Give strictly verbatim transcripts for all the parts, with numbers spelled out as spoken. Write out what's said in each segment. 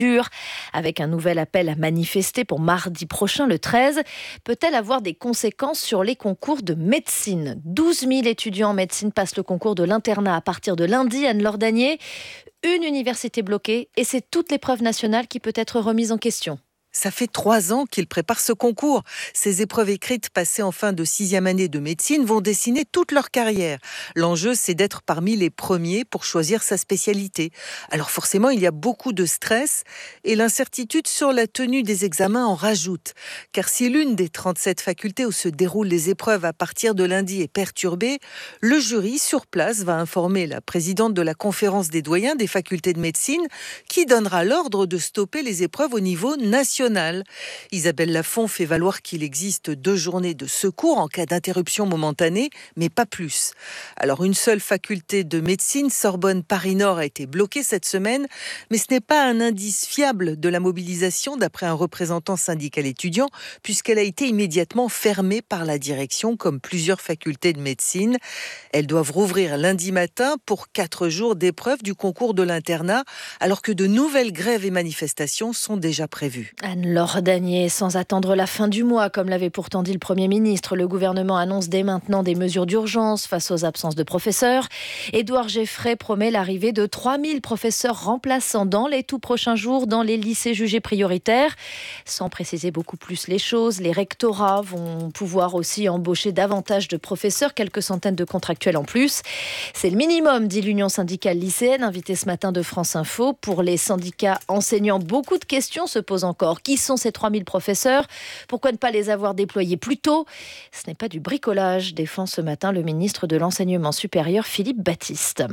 avec un nouvel appel à manifester pour mardi prochain, le treize, peut-elle avoir des conséquences sur les concours de médecine ? douze mille étudiants en médecine passent le concours de l'internat à partir de lundi. Anne-Laure Danier, une université bloquée et c'est toute l'épreuve nationale qui peut être remise en question. Ça fait trois ans qu'il prépare ce concours. Ces épreuves écrites passées en fin de sixième année de médecine vont dessiner toute leur carrière. L'enjeu, c'est d'être parmi les premiers pour choisir sa spécialité. Alors forcément, il y a beaucoup de stress et l'incertitude sur la tenue des examens en rajoute. Car si l'une des trente-sept facultés où se déroulent les épreuves à partir de lundi est perturbée, le jury sur place va informer la présidente de la conférence des doyens des facultés de médecine qui donnera l'ordre de stopper les épreuves au niveau national. Isabelle Lafont fait valoir qu'il existe deux journées de secours en cas d'interruption momentanée, mais pas plus. Alors une seule faculté de médecine, Sorbonne Paris-Nord, a été bloquée cette semaine, mais ce n'est pas un indice fiable de la mobilisation d'après un représentant syndical étudiant, puisqu'elle a été immédiatement fermée par la direction, comme plusieurs facultés de médecine. Elles doivent rouvrir lundi matin pour quatre jours d'épreuve du concours de l'internat, alors que de nouvelles grèves et manifestations sont déjà prévues. Anne-Laure Danier, sans attendre la fin du mois, comme l'avait pourtant dit le Premier ministre, le gouvernement annonce dès maintenant des mesures d'urgence face aux absences de professeurs. Édouard Geffray promet l'arrivée de trois mille professeurs remplaçants dans les tout prochains jours dans les lycées jugés prioritaires. Sans préciser beaucoup plus les choses, les rectorats vont pouvoir aussi embaucher davantage de professeurs, quelques centaines de contractuels en plus. C'est le minimum, dit l'Union syndicale lycéenne, invitée ce matin de France Info. Pour les syndicats enseignants, beaucoup de questions se posent encore. Qui sont ces trois mille professeurs ? Pourquoi ne pas les avoir déployés plus tôt ? Ce n'est pas du bricolage, défend ce matin le ministre de l'Enseignement supérieur, Philippe Baptiste.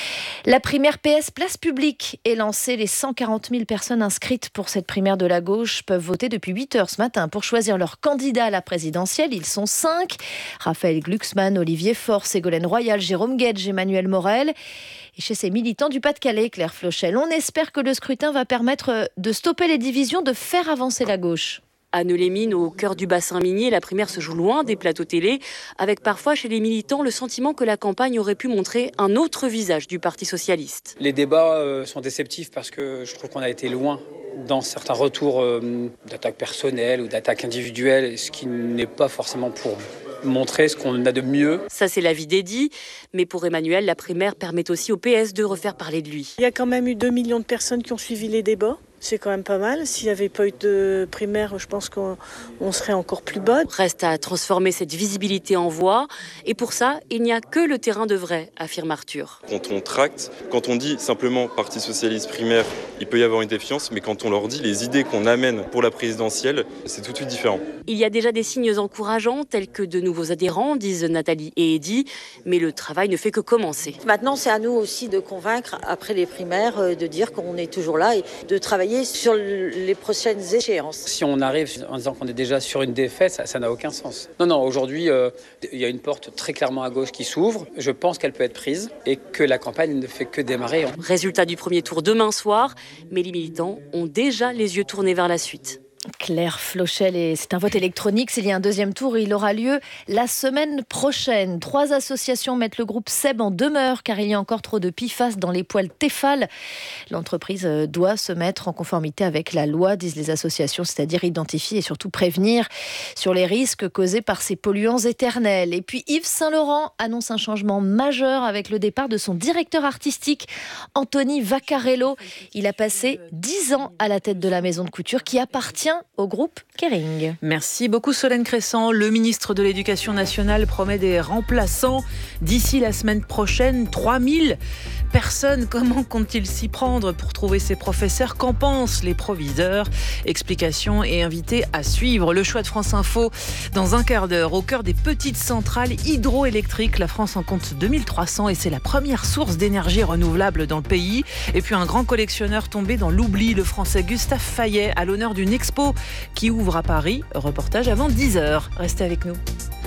La primaire P S Place Publique est lancée. Les cent quarante mille personnes inscrites pour cette primaire de la gauche peuvent voter depuis huit heures ce matin pour choisir leur candidat à la présidentielle. Ils sont cinq. Raphaël Glucksmann, Olivier Faure, Ségolène Royal, Jérôme Guedj, Emmanuel Morel. Et chez ces militants du Pas-de-Calais, Claire Flochel, on espère que le scrutin va permettre de stopper les divisions, de faire avancer la gauche. À Neux-les-Mines, au cœur du bassin minier, la primaire se joue loin des plateaux télé, avec parfois chez les militants le sentiment que la campagne aurait pu montrer un autre visage du Parti socialiste. Les débats euh, sont déceptifs parce que je trouve qu'on a été loin dans certains retours euh, d'attaques personnelles ou d'attaques individuelles, ce qui n'est pas forcément pour montrer ce qu'on a de mieux. Ça, c'est l'avis d'Eddy, mais pour Emmanuel, la primaire permet aussi au P S de refaire parler de lui. Il y a quand même eu deux millions de personnes qui ont suivi les débats. C'est quand même pas mal. S'il n'y avait pas eu de primaire, je pense qu'on on serait encore plus bas. Reste à transformer cette visibilité en voix. Et pour ça, il n'y a que le terrain de vrai, affirme Arthur. Quand on tracte, quand on dit simplement Parti socialiste primaire, il peut y avoir une défiance, mais quand on leur dit les idées qu'on amène pour la présidentielle, c'est tout de suite différent. Il y a déjà des signes encourageants, tels que de nouveaux adhérents, disent Nathalie et Eddy, mais le travail ne fait que commencer. Maintenant, c'est à nous aussi de convaincre, après les primaires, de dire qu'on est toujours là et de travailler sur les prochaines échéances. Si on arrive en disant qu'on est déjà sur une défaite, ça, ça n'a aucun sens. Non, non, aujourd'hui, euh, il y a une porte très clairement à gauche qui s'ouvre. Je pense qu'elle peut être prise et que la campagne ne fait que démarrer. Résultat du premier tour demain soir, mais les militants ont déjà les yeux tournés vers la suite. Claire Flochel, et c'est un vote électronique. S'il y a un deuxième tour, il aura lieu la semaine prochaine. Trois associations mettent le groupe Seb en demeure car il y a encore trop de P F A S dans les poêles Tefal. L'entreprise doit se mettre en conformité avec la loi, disent les associations, c'est-à-dire identifier et surtout prévenir sur les risques causés par ces polluants éternels. Et puis Yves Saint-Laurent annonce un changement majeur avec le départ de son directeur artistique, Anthony Vaccarello. Il a passé dix ans à la tête de la maison de couture qui appartient au groupe Kering. Merci beaucoup Solène Crescent. Le ministre de l'Éducation nationale promet des remplaçants d'ici la semaine prochaine. trois mille personnes. Comment compte-t-il s'y prendre pour trouver ses professeurs ? Qu'en pensent les proviseurs ? Explications et invités à suivre. Le choix de France Info dans un quart d'heure. Au cœur des petites centrales hydroélectriques, la France en compte deux mille trois cents et c'est la première source d'énergie renouvelable dans le pays. Et puis un grand collectionneur tombé dans l'oubli, le Français Gustave Fayet, à l'honneur d'une expo qui ouvre à Paris. Reportage avant dix heures. Restez avec nous.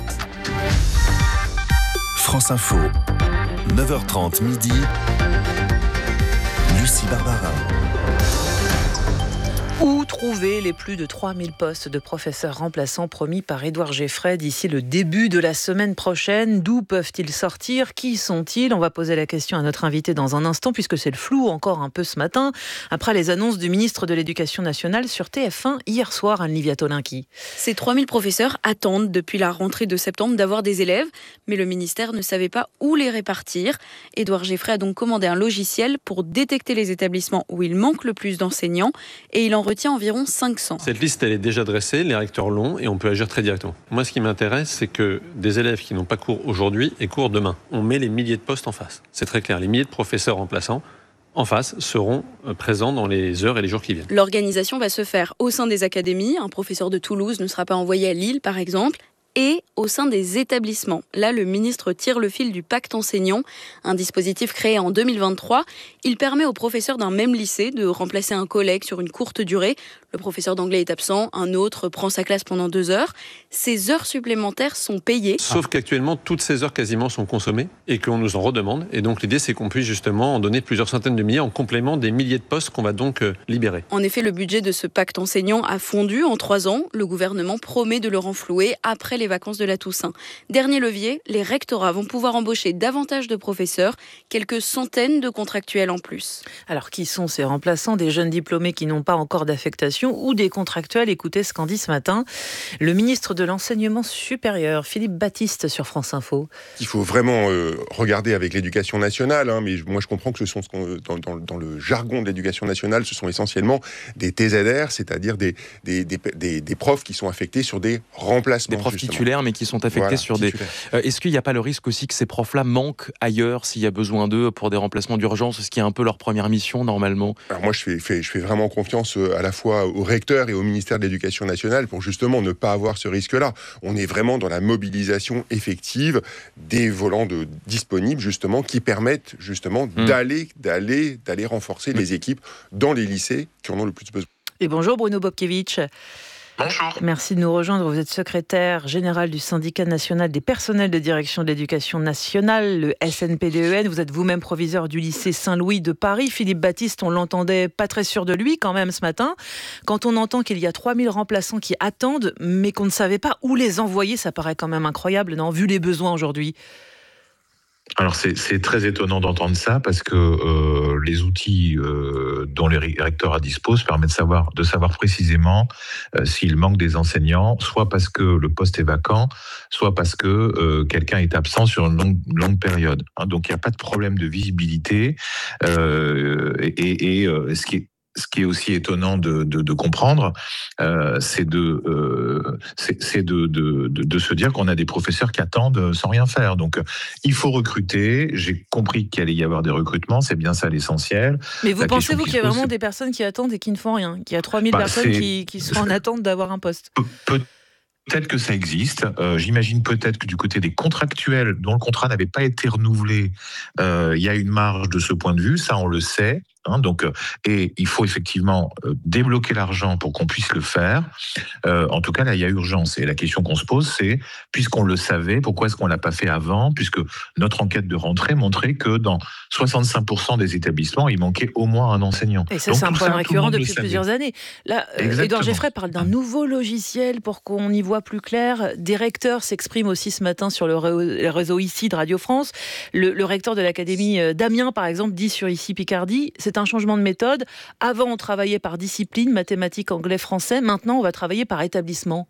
France Info, neuf heures trente midi. Lucie Barbarin. Où trouver les plus de trois mille postes de professeurs remplaçants promis par Édouard Geffray d'ici le début de la semaine prochaine? D'où peuvent-ils sortir? Qui sont-ils? On va poser la question à notre invité dans un instant, puisque c'est le flou encore un peu ce matin, après les annonces du ministre de l'Éducation nationale sur T F un hier soir, Anne-Livia Tolinki. Ces trois mille professeurs attendent depuis la rentrée de septembre d'avoir des élèves, mais le ministère ne savait pas où les répartir. Édouard Geffray a donc commandé un logiciel pour détecter les établissements où il manque le plus d'enseignants, et il en retient environ cinq cents. Cette liste, elle est déjà dressée, les recteurs l'ont, et on peut agir très directement. Moi, ce qui m'intéresse, c'est que des élèves qui n'ont pas cours aujourd'hui aient cours demain. On met les milliers de postes en face. C'est très clair, les milliers de professeurs remplaçants en face seront présents dans les heures et les jours qui viennent. L'organisation va se faire au sein des académies. Un professeur de Toulouse ne sera pas envoyé à Lille, par exemple. Et au sein des établissements. Là, le ministre tire le fil du pacte enseignant, un dispositif créé en deux mille vingt-trois. Il permet aux professeurs d'un même lycée de remplacer un collègue sur une courte durée. Le professeur d'anglais est absent, un autre prend sa classe pendant deux heures. Ces heures supplémentaires sont payées. Sauf qu'actuellement, toutes ces heures quasiment sont consommées et qu'on nous en redemande. Et donc l'idée, c'est qu'on puisse justement en donner plusieurs centaines de milliers en complément des milliers de postes qu'on va donc libérer. En effet, le budget de ce pacte enseignant a fondu en trois ans. Le gouvernement promet de le renflouer après les vacances de la Toussaint. Dernier levier, les rectorats vont pouvoir embaucher davantage de professeurs, quelques centaines de contractuels en plus. Alors qui sont ces remplaçants? Des jeunes diplômés qui n'ont pas encore d'affectation ou des contractuels? Écoutez ce qu'en dit ce matin le ministre de l'Enseignement supérieur, Philippe Baptiste, sur France Info. Il faut vraiment euh, regarder avec l'éducation nationale, hein, mais moi je comprends que ce sont, dans, dans, dans le jargon de l'éducation nationale, ce sont essentiellement des T Z R, c'est-à-dire des, des, des, des, des profs qui sont affectés sur des remplacements. Des profs justement. titulaires, mais qui sont affectés voilà, sur titulaires. des... Euh, est-ce qu'il n'y a pas le risque aussi que ces profs-là manquent ailleurs s'il y a besoin d'eux pour des remplacements d'urgence, ce qui est un peu leur première mission normalement? Alors moi je fais, fais, je fais vraiment confiance à la fois au recteur et au ministère de l'Éducation nationale pour justement ne pas avoir ce risque-là. On est vraiment dans la mobilisation effective des volants de, disponibles justement qui permettent justement mmh. d'aller, d'aller, d'aller renforcer mmh. les équipes dans les lycées qui en ont le plus besoin. Et bonjour Bruno Bobkiewicz. Bonjour. Merci de nous rejoindre. Vous êtes secrétaire général du syndicat national des personnels de direction de l'éducation nationale, le S N P D E N. Vous êtes vous-même proviseur du lycée Saint-Louis de Paris. Philippe Baptiste, on l'entendait pas très sûr de lui quand même ce matin. Quand on entend qu'il y a trois mille remplaçants qui attendent, mais qu'on ne savait pas où les envoyer, ça paraît quand même incroyable, non, vu les besoins aujourd'hui. Alors c'est, c'est très étonnant d'entendre ça parce que euh, les outils euh, dont les recteurs disposent permettent de savoir, de savoir précisément euh, s'il manque des enseignants, soit parce que le poste est vacant, soit parce que euh, quelqu'un est absent sur une longue, longue période. Hein, donc il n'y a pas de problème de visibilité euh, et, et, et euh, ce qui est Ce qui est aussi étonnant de, de, de comprendre, euh, c'est, de, euh, c'est, c'est de, de, de, de se dire qu'on a des professeurs qui attendent sans rien faire. Donc, il faut recruter. J'ai compris qu'il allait y avoir des recrutements. C'est bien ça l'essentiel. Mais vous La pensez-vous qu'il y a pose, vraiment c'est... des personnes qui attendent et qui ne font rien? Qu'il y a trois mille bah, personnes c'est... qui, qui sont en attente d'avoir un poste? Peut- Peut-être que ça existe. Euh, j'imagine peut-être que du côté des contractuels dont le contrat n'avait pas été renouvelé, euh, il y a une marge de ce point de vue. Ça, on le sait. Hein, donc, euh, et il faut effectivement euh, débloquer l'argent pour qu'on puisse le faire. Euh, en tout cas, là, il y a urgence. Et la question qu'on se pose, c'est, puisqu'on le savait, pourquoi est-ce qu'on ne l'a pas fait avant? Puisque notre enquête de rentrée montrait que dans soixante-cinq pour cent des établissements, il manquait au moins un enseignant. Et ça, donc, c'est un problème récurrent depuis plusieurs savait. années. Là, Exactement. Édouard Geffray parle d'un nouveau logiciel pour qu'on y voit plus clair. Des recteurs s'expriment aussi ce matin sur le réseau ici de Radio France. Le, le recteur de l'académie d'Amiens, par exemple, dit sur Ici Picardie, c'est un changement de méthode. Avant, on travaillait par discipline, mathématiques, anglais, français. Maintenant, on va travailler par établissement.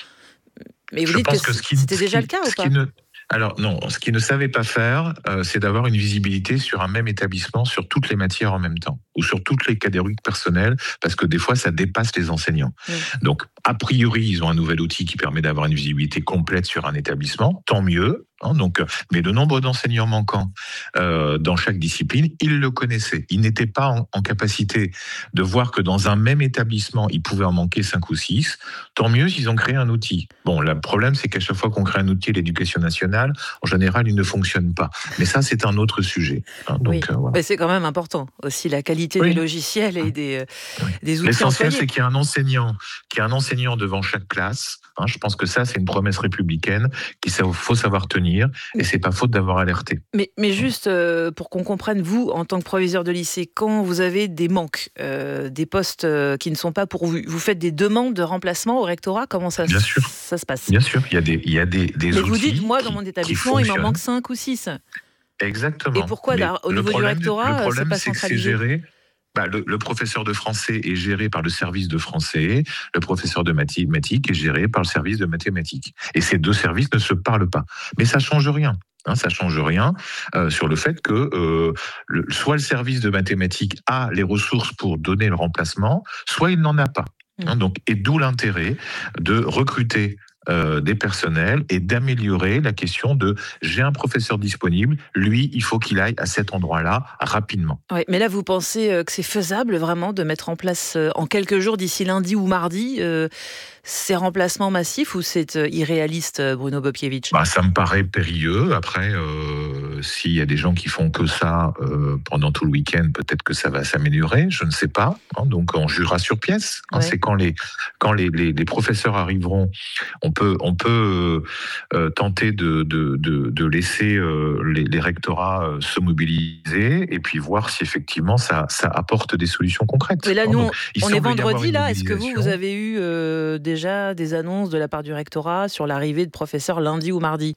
Mais vous Je dites que, que ce qui, c'était ce déjà qui, le cas ou pas? ne... Alors non, ce qu'il ne savait pas faire, euh, c'est d'avoir une visibilité sur un même établissement, sur toutes les matières en même temps, ou sur toutes les catégories personnelles, parce que des fois, ça dépasse les enseignants. Oui. Donc, a priori, ils ont un nouvel outil qui permet d'avoir une visibilité complète sur un établissement, tant mieux. Hein, donc, mais le nombre d'enseignants manquants euh, dans chaque discipline, ils le connaissaient. Ils n'étaient pas en, en capacité de voir que dans un même établissement, il pouvait en manquer cinq ou six. Tant mieux s'ils ont créé un outil. Bon, le problème, c'est qu'à chaque fois qu'on crée un outil à l'éducation nationale, en général, il ne fonctionne pas. Mais ça, c'est un autre sujet. Hein, donc, oui. euh, voilà. Mais c'est quand même important aussi, la qualité oui. des logiciels et des, euh, oui. des outils. L'essentiel, employés. c'est qu'il y a un enseignant, qu'il y a un enseignant devant chaque classe. Hein, je pense que ça, c'est une promesse républicaine qu'il faut savoir tenir. venir, et c'est pas faute d'avoir alerté. Mais, mais juste euh, pour qu'on comprenne, vous, en tant que proviseur de lycée, quand vous avez des manques, euh, des postes euh, qui ne sont pas pourvus, vous faites des demandes de remplacement au rectorat? Comment ça, Bien sûr. ça se passe? Bien sûr, il y a des, il y a des, des mais outils. Vous dites, moi, dans mon établissement, il m'en manque fonctionnent. cinq ou six. Exactement. Et pourquoi, là, au niveau problème, du rectorat, le problème, c'est pas c'est centralisé? que c'est géré. Bah, le, le professeur de français est géré par le service de français, le professeur de mathématiques est géré par le service de mathématiques. Et ces deux services ne se parlent pas. Mais ça change rien. Hein, ça change rien euh, sur le fait que euh, le, soit le service de mathématiques a les ressources pour donner le remplacement, soit il n'en a pas. Hein, donc, et d'où l'intérêt de recruter Euh, des personnels et d'améliorer la question de j'ai un professeur disponible, lui, il faut qu'il aille à cet endroit-là rapidement. Oui, mais là, vous pensez que c'est faisable vraiment de mettre en place euh, en quelques jours, d'ici lundi ou mardi, euh, ces remplacements massifs, ou c'est euh, irréaliste, Bruno Bobkiewicz? Bah, ça me paraît périlleux. Après, euh, s'il y a des gens qui font que ça euh, pendant tout le week-end, peut-être que ça va s'améliorer, je ne sais pas. Hein, donc on jugera sur pièce. Hein, ouais. C'est quand les quand les, les, les professeurs arriveront, on peut on peut euh, tenter de de de, de laisser euh, les, les rectorats euh, se mobiliser et puis voir si effectivement ça ça apporte des solutions concrètes. Mais là, nous, donc, on est vendredi là. Est-ce que vous vous avez eu euh, déjà des annonces de la part du rectorat sur l'arrivée de professeurs lundi ou mardi?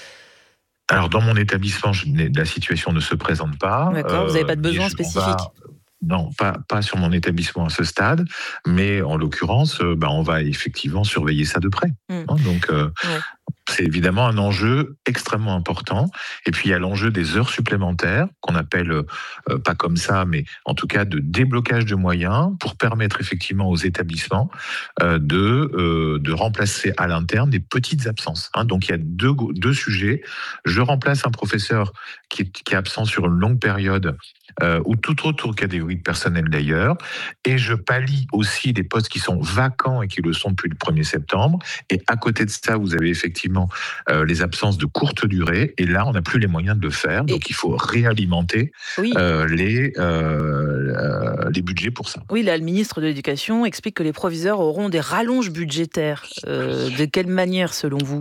Alors, dans mon établissement, je, la situation ne se présente pas. D'accord, euh, vous n'avez pas de besoin spécifique? va, Non, pas, pas sur mon établissement à ce stade, mais en l'occurrence, euh, bah, on va effectivement surveiller ça de près. Mmh. Hein, donc, euh, ouais. C'est évidemment un enjeu extrêmement important. Et puis, il y a l'enjeu des heures supplémentaires, qu'on appelle, euh, pas comme ça, mais en tout cas de déblocage de moyens pour permettre effectivement aux établissements euh, de, euh, de remplacer à l'interne des petites absences. Hein. Donc, il y a deux, deux sujets. Je remplace un professeur qui est, qui est absent sur une longue période Euh, ou toute autre catégorie de personnel d'ailleurs, et je pallie aussi des postes qui sont vacants et qui le sont depuis le premier septembre, et à côté de ça, vous avez effectivement euh, les absences de courte durée, et là, on n'a plus les moyens de le faire, et... donc il faut réalimenter oui. euh, les, euh, euh, les budgets pour ça. Oui, là, le ministre de l'Éducation explique que les proviseurs auront des rallonges budgétaires. Euh, de quelle manière, selon vous?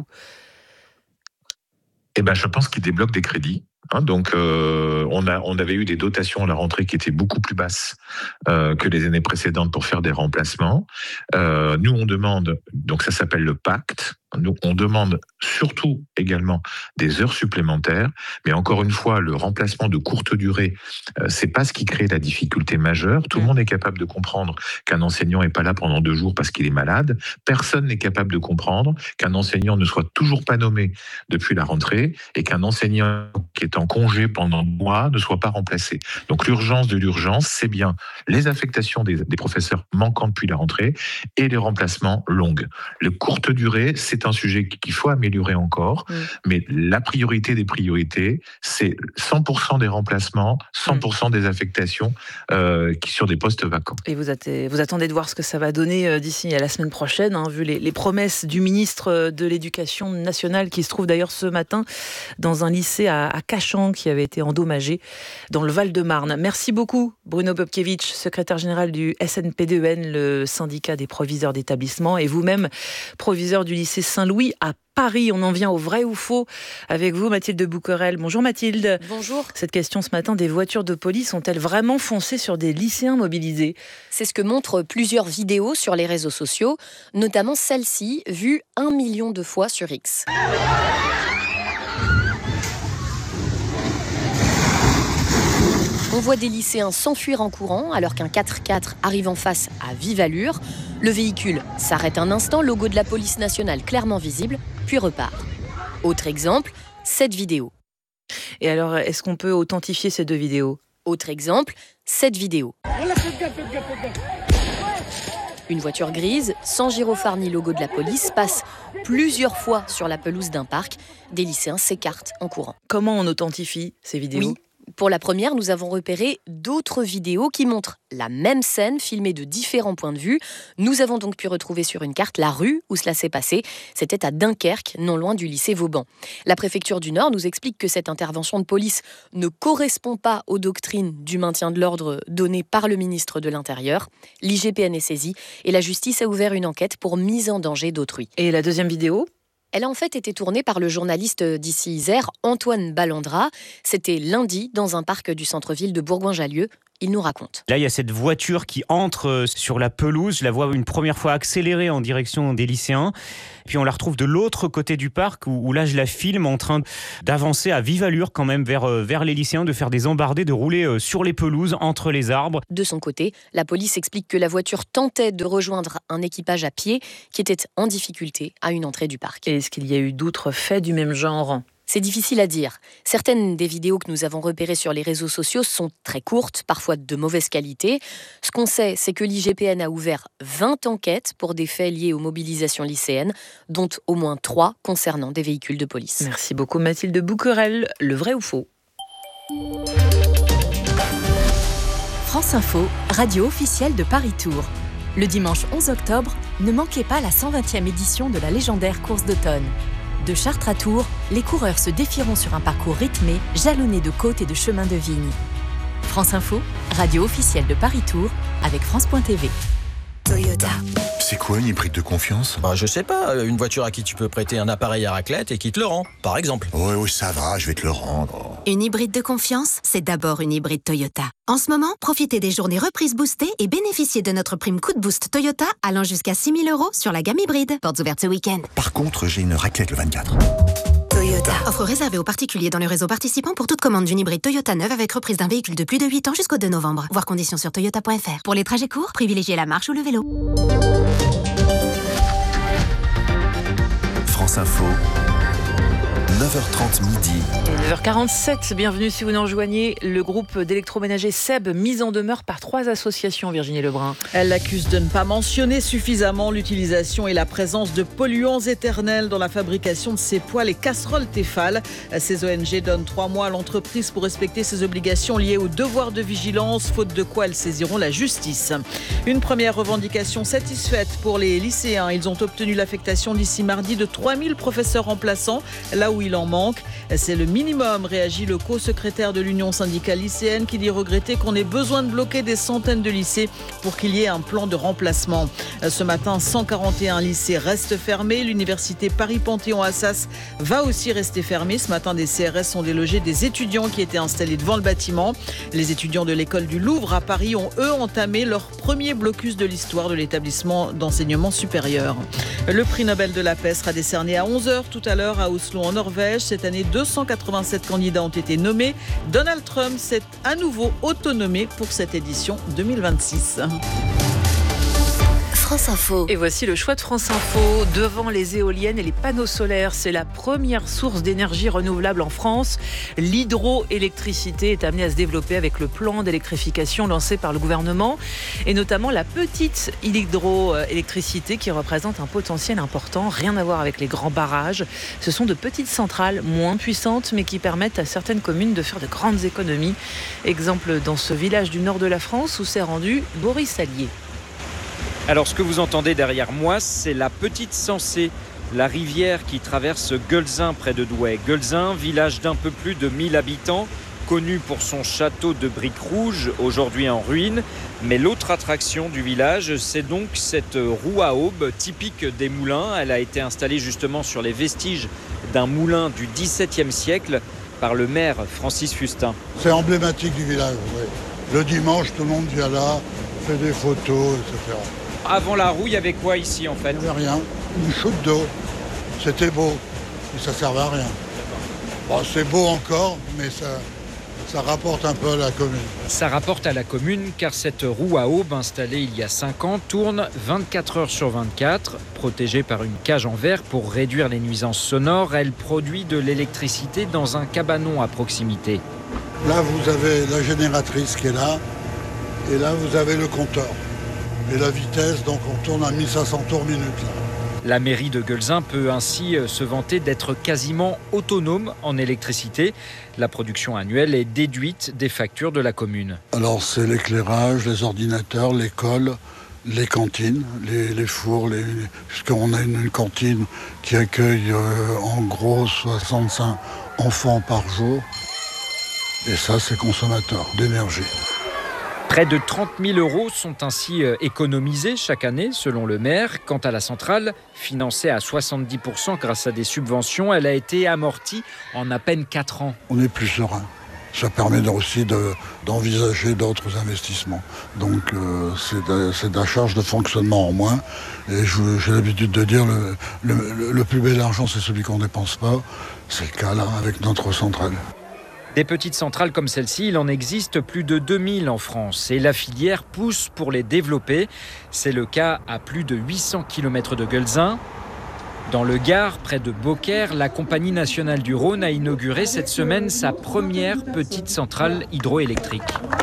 Eh ben, je pense qu'il débloque des crédits. Hein, donc, euh, on, a, on avait eu des dotations à la rentrée qui étaient beaucoup plus basses euh, que les années précédentes pour faire des remplacements. Euh, nous, on demande, donc ça s'appelle le pacte, nous, on demande surtout également des heures supplémentaires, mais encore une fois, le remplacement de courte durée, euh, c'est pas ce qui crée la difficulté majeure. Tout le monde est capable de comprendre qu'un enseignant n'est pas là pendant deux jours parce qu'il est malade. Personne n'est capable de comprendre qu'un enseignant ne soit toujours pas nommé depuis la rentrée et qu'un enseignant qui est en congé pendant deux mois ne soit pas remplacé. Donc l'urgence de l'urgence, c'est bien les affectations des, des professeurs manquants depuis la rentrée et les remplacements longs. Le courte durée, c'est un sujet qu'il faut améliorer encore, mmh. mais la priorité des priorités, c'est cent pour cent des remplacements, cent pour cent mmh. des affectations euh, qui sur des postes vacants. Et vous, attendez, vous attendez de voir ce que ça va donner euh, d'ici à la semaine prochaine, hein, vu les, les promesses du ministre de l'Éducation nationale, qui se trouve d'ailleurs ce matin dans un lycée à, à Cachan, qui avait été endommagé dans le Val-de-Marne. Merci beaucoup, Bruno Bobkiewicz, secrétaire général du S N P D E N, le syndicat des proviseurs d'établissement, et vous-même, proviseur du lycée Saint-Louis à Paris. On en vient au vrai ou faux avec vous, Mathilde Bouquerel. Bonjour Mathilde. Bonjour. Cette question ce matin, des voitures de police ont-elles vraiment foncé sur des lycéens mobilisés? C'est ce que montrent plusieurs vidéos sur les réseaux sociaux, notamment celle-ci, vue un million de fois sur X. On voit des lycéens s'enfuir en courant alors qu'un quatre-quatre arrive en face à vive allure. Le véhicule s'arrête un instant, logo de la police nationale clairement visible, puis repart. Autre exemple, cette vidéo. Et alors, est-ce qu'on peut authentifier ces deux vidéos? Autre exemple, cette vidéo. Une voiture grise, sans gyrophare ni logo de la police, passe plusieurs fois sur la pelouse d'un parc. Des lycéens s'écartent en courant. Comment on authentifie ces vidéos? Oui. Pour la première, nous avons repéré d'autres vidéos qui montrent la même scène filmée de différents points de vue. Nous avons donc pu retrouver sur une carte la rue où cela s'est passé. C'était à Dunkerque, non loin du lycée Vauban. La préfecture du Nord nous explique que cette intervention de police ne correspond pas aux doctrines du maintien de l'ordre données par le ministre de l'Intérieur. L'I G P N est saisi et la justice a ouvert une enquête pour mise en danger d'autrui. Et la deuxième vidéo ? Elle a en fait été tournée par le journaliste d'ici Isère, Antoine Ballandra. C'était lundi dans un parc du centre-ville de Bourgoin-Jallieu. Il nous raconte. Là, il y a cette voiture qui entre sur la pelouse. Je la vois une première fois accélérer en direction des lycéens. Puis on la retrouve de l'autre côté du parc où, où là, je la filme en train d'avancer à vive allure quand même vers, vers les lycéens, de faire des embardées, de rouler sur les pelouses, entre les arbres. De son côté, la police explique que la voiture tentait de rejoindre un équipage à pied qui était en difficulté à une entrée du parc. Et est-ce qu'il y a eu d'autres faits du même genre ? C'est difficile à dire. Certaines des vidéos que nous avons repérées sur les réseaux sociaux sont très courtes, parfois de mauvaise qualité. Ce qu'on sait, c'est que l'I G P N a ouvert vingt enquêtes pour des faits liés aux mobilisations lycéennes, dont au moins trois concernant des véhicules de police. Merci beaucoup Mathilde Bouquerel. Le vrai ou faux ? France Info, radio officielle de Paris Tour. Le dimanche onze octobre, ne manquez pas la cent vingtième édition de la légendaire course d'automne. De Chartres à Tours, les coureurs se défieront sur un parcours rythmé, jalonné de côtes et de chemins de vigne. France Info, radio officielle de Paris Tour, avec France point T V. Toyota. C'est quoi une hybride de confiance ? Bah, je sais pas, une voiture à qui tu peux prêter un appareil à raclette et qui te le rend, par exemple. Oui, oui, ça va, je vais te le rendre. Une hybride de confiance, c'est d'abord une hybride Toyota. En ce moment, profitez des journées reprises boostées et bénéficiez de notre prime coup de boost Toyota allant jusqu'à six mille euros sur la gamme hybride. Portes ouvertes ce week-end. Par contre, j'ai une raclette le vingt-quatre. Toyota. Offre réservée aux particuliers dans le réseau participant pour toute commande d'une hybride Toyota neuve avec reprise d'un véhicule de plus de huit ans jusqu'au deux novembre. Voir conditions sur toyota point f r. Pour les trajets courts, privilégiez la marche ou le vélo. France Info, neuf heures trente midi. Et neuf heures quarante-sept, bienvenue si vous nous rejoignez. Le groupe d'électroménager Seb, mis en demeure par trois associations, Virginie Lebrun. Elle l'accuse de ne pas mentionner suffisamment l'utilisation et la présence de polluants éternels dans la fabrication de ses poêles et casseroles Tefal. Ces O N G donnent trois mois à l'entreprise pour respecter ses obligations liées au devoir de vigilance, faute de quoi elles saisiront la justice. Une première revendication satisfaite pour les lycéens. Ils ont obtenu l'affectation d'ici mardi de trois mille professeurs remplaçants, là où il en manque. C'est le minimum, réagit le co-secrétaire de l'Union syndicale lycéenne qui dit regretter qu'on ait besoin de bloquer des centaines de lycées pour qu'il y ait un plan de remplacement. Ce matin, cent quarante et un lycées restent fermés. L'université Paris-Panthéon-Assas va aussi rester fermée. Ce matin, des C R S ont délogé des étudiants qui étaient installés devant le bâtiment. Les étudiants de l'école du Louvre à Paris ont eux entamé leur premier blocus de l'histoire de l'établissement d'enseignement supérieur. Le prix Nobel de la paix sera décerné à onze heures tout à l'heure à Oslo en Norvège. Cette année, deux cent quatre-vingt-sept candidats ont été nommés. Donald Trump s'est à nouveau autonomé pour cette édition deux mille vingt-six. France Info. Et voici le choix de France Info. Devant les éoliennes et les panneaux solaires, c'est la première source d'énergie renouvelable en France. L'hydroélectricité est amenée à se développer avec le plan d'électrification lancé par le gouvernement et notamment la petite hydroélectricité qui représente un potentiel important. Rien à voir avec les grands barrages. Ce sont de petites centrales moins puissantes mais qui permettent à certaines communes de faire de grandes économies. Exemple dans ce village du nord de la France où s'est rendu Boris Allier. Alors ce que vous entendez derrière moi, c'est la petite Sensée, la rivière qui traverse Guelzin près de Douai. Guelzin, village d'un peu plus de mille habitants, connu pour son château de briques rouges, aujourd'hui en ruine. Mais l'autre attraction du village, c'est donc cette roue à aube typique des moulins. Elle a été installée justement sur les vestiges d'un moulin du dix-septième siècle par le maire Francis Fustin. C'est emblématique du village, oui. Le dimanche, tout le monde vient là, fait des photos, et cetera. Avant la roue, il y avait quoi ici en fait ? Il n'y avait rien, une chute d'eau. C'était beau, mais ça ne servait à rien. Bon, c'est beau encore, mais ça, ça rapporte un peu à la commune. Ça rapporte à la commune car cette roue à aube installée il y a cinq ans tourne vingt-quatre heures sur vingt-quatre. Protégée par une cage en verre pour réduire les nuisances sonores, elle produit de l'électricité dans un cabanon à proximité. Là, vous avez la génératrice qui est là, et là, vous avez le compteur. Et la vitesse, donc on tourne à mille cinq cents tours minute. Là. La mairie de Guelzin peut ainsi se vanter d'être quasiment autonome en électricité. La production annuelle est déduite des factures de la commune. Alors c'est l'éclairage, les ordinateurs, l'école, les cantines, les, les fours, les, puisqu'on a une, une cantine qui accueille euh, en gros soixante-cinq enfants par jour. Et ça, c'est consommateur d'énergie. Près de trente mille euros sont ainsi économisés chaque année, selon le maire. Quant à la centrale, financée à soixante-dix pour cent grâce à des subventions, elle a été amortie en à peine quatre ans. On est plus serein. Ça permet aussi de, d'envisager d'autres investissements. Donc euh, c'est, de, c'est de la charge de fonctionnement en moins. Et je, j'ai l'habitude de dire le, le, le plus bel argent, c'est celui qu'on ne dépense pas. C'est le cas là avec notre centrale. Des petites centrales comme celle-ci, il en existe plus de deux mille en France et la filière pousse pour les développer. C'est le cas à plus de huit cents kilomètres de Guelzin. Dans le Gard, près de Beaucaire, la Compagnie nationale du Rhône a inauguré cette semaine sa première petite centrale hydroélectrique.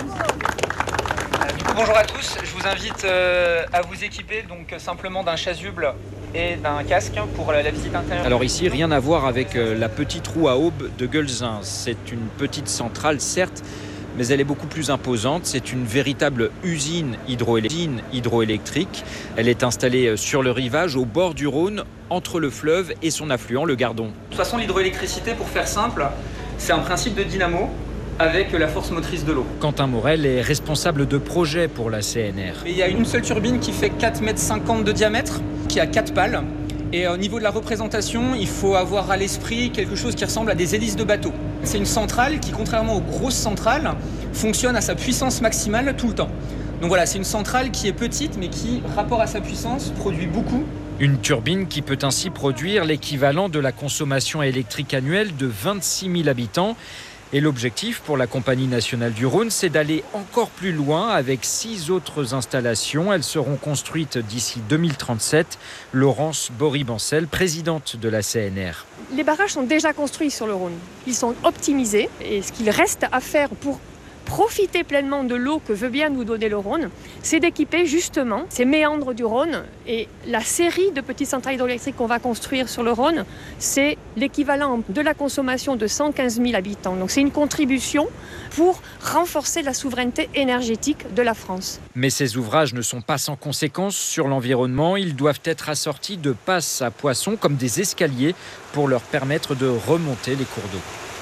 Bonjour à tous, je vous invite euh, à vous équiper donc simplement d'un chasuble et d'un casque pour la, la visite intérieure. Alors ici, rien à voir avec euh, la petite roue à aube de Guelzin. C'est une petite centrale, certes, mais elle est beaucoup plus imposante. C'est une véritable usine hydroélectrique. Elle est installée sur le rivage, au bord du Rhône, entre le fleuve et son affluent, le Gardon. De toute façon, l'hydroélectricité, pour faire simple, c'est un principe de dynamo avec la force motrice de l'eau. Quentin Morel est responsable de projet pour la C N R. Et il y a une seule turbine qui fait quatre mètres cinquante de diamètre, qui a quatre pales. Et au niveau de la représentation, il faut avoir à l'esprit quelque chose qui ressemble à des hélices de bateau. C'est une centrale qui, contrairement aux grosses centrales, fonctionne à sa puissance maximale tout le temps. Donc voilà, c'est une centrale qui est petite, mais qui, rapport à sa puissance, produit beaucoup. Une turbine qui peut ainsi produire l'équivalent de la consommation électrique annuelle de vingt-six mille habitants. Et l'objectif pour la Compagnie nationale du Rhône, c'est d'aller encore plus loin avec six autres installations. Elles seront construites d'ici deux mille trente-sept. Laurence Bory-Bancel, présidente de la C N R. Les barrages sont déjà construits sur le Rhône. Ils sont optimisés. Et ce qu'il reste à faire pour profiter pleinement de l'eau que veut bien nous donner le Rhône, c'est d'équiper justement ces méandres du Rhône. Et la série de petites centrales hydroélectriques qu'on va construire sur le Rhône, c'est l'équivalent de la consommation de cent quinze mille habitants. Donc c'est une contribution pour renforcer la souveraineté énergétique de la France. Mais ces ouvrages ne sont pas sans conséquences sur l'environnement. Ils doivent être assortis de passes à poissons comme des escaliers pour leur permettre de remonter les cours d'eau.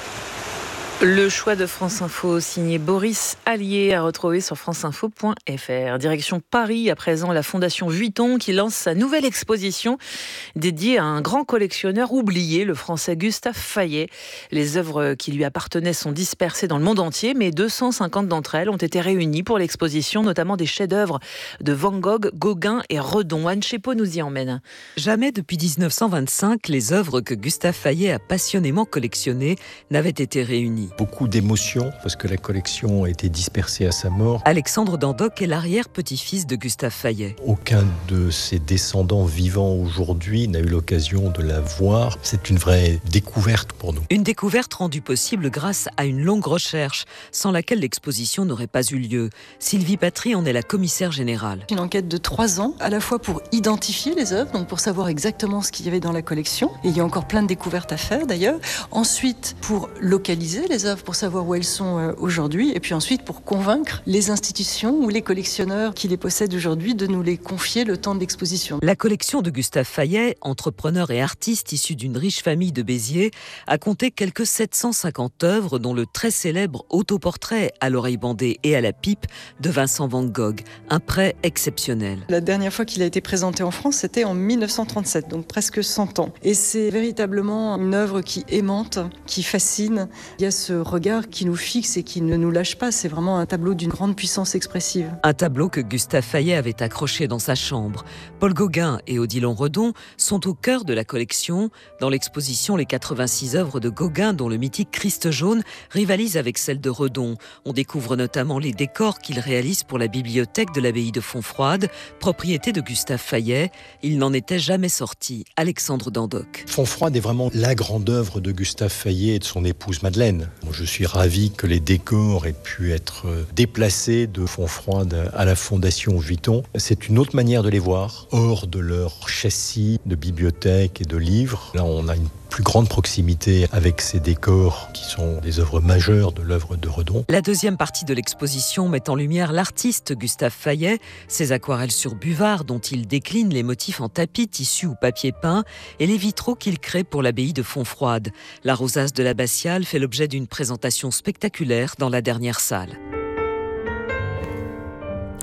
Le choix de France Info, signé Boris Allier, à retrouver sur franceinfo point f r. Direction Paris, à présent, la Fondation Vuitton qui lance sa nouvelle exposition dédiée à un grand collectionneur oublié, le Français Gustave Fayet. Les œuvres qui lui appartenaient sont dispersées dans le monde entier, mais deux cent cinquante d'entre elles ont été réunies pour l'exposition, notamment des chefs-d'œuvre de Van Gogh, Gauguin et Redon. Anne Chépeau nous y emmène. Jamais depuis dix-neuf cent vingt-cinq, les œuvres que Gustave Fayet a passionnément collectionnées n'avaient été réunies. Beaucoup d'émotions parce que la collection a été dispersée à sa mort. Alexandre Dandoc est l'arrière-petit-fils de Gustave Fayet. Aucun de ses descendants vivants aujourd'hui n'a eu l'occasion de la voir. C'est une vraie découverte pour nous. Une découverte rendue possible grâce à une longue recherche, sans laquelle l'exposition n'aurait pas eu lieu. Sylvie Patry en est la commissaire générale. Une enquête de trois ans, à la fois pour identifier les œuvres, donc pour savoir exactement ce qu'il y avait dans la collection. Et il y a encore plein de découvertes à faire d'ailleurs. Ensuite, pour localiser les œuvres, pour savoir où elles sont aujourd'hui, et puis ensuite pour convaincre les institutions ou les collectionneurs qui les possèdent aujourd'hui de nous les confier le temps de l'exposition. La collection de Gustave Fayet, entrepreneur et artiste issu d'une riche famille de Béziers, a compté quelques sept cent cinquante œuvres, dont le très célèbre autoportrait à l'oreille bandée et à la pipe de Vincent Van Gogh, un prêt exceptionnel. La dernière fois qu'il a été présenté en France, c'était en mille neuf cent trente-sept, donc presque cent ans. Et c'est véritablement une œuvre qui aimante, qui fascine. Il y a ce regard qui nous fixe et qui ne nous lâche pas. C'est vraiment un tableau d'une grande puissance expressive. Un tableau que Gustave Fayet avait accroché dans sa chambre. Paul Gauguin et Odilon Redon sont au cœur de la collection. Dans l'exposition, les quatre-vingt-six œuvres de Gauguin, dont le mythique Christ jaune, rivalisent avec celles de Redon. On découvre notamment les décors qu'il réalise pour la bibliothèque de l'abbaye de Fontfroide, propriété de Gustave Fayet. Il n'en était jamais sorti. Alexandre Dandoc. Fontfroide est vraiment la grande œuvre de Gustave Fayet et de son épouse Madeleine. Je suis ravi que les décors aient pu être déplacés de Fontfroide à la Fondation Vuitton. C'est une autre manière de les voir, hors de leur châssis de bibliothèque et de livres. Là, on a une plus grande proximité avec ces décors qui sont des œuvres majeures de l'œuvre de Redon. La deuxième partie de l'exposition met en lumière l'artiste Gustave Fayet, ses aquarelles sur buvard dont il décline les motifs en tapis, tissu ou papier peint et les vitraux qu'il crée pour l'abbaye de Fontfroide. La rosace de l'abbatiale fait l'objet d'une présentation spectaculaire dans la dernière salle.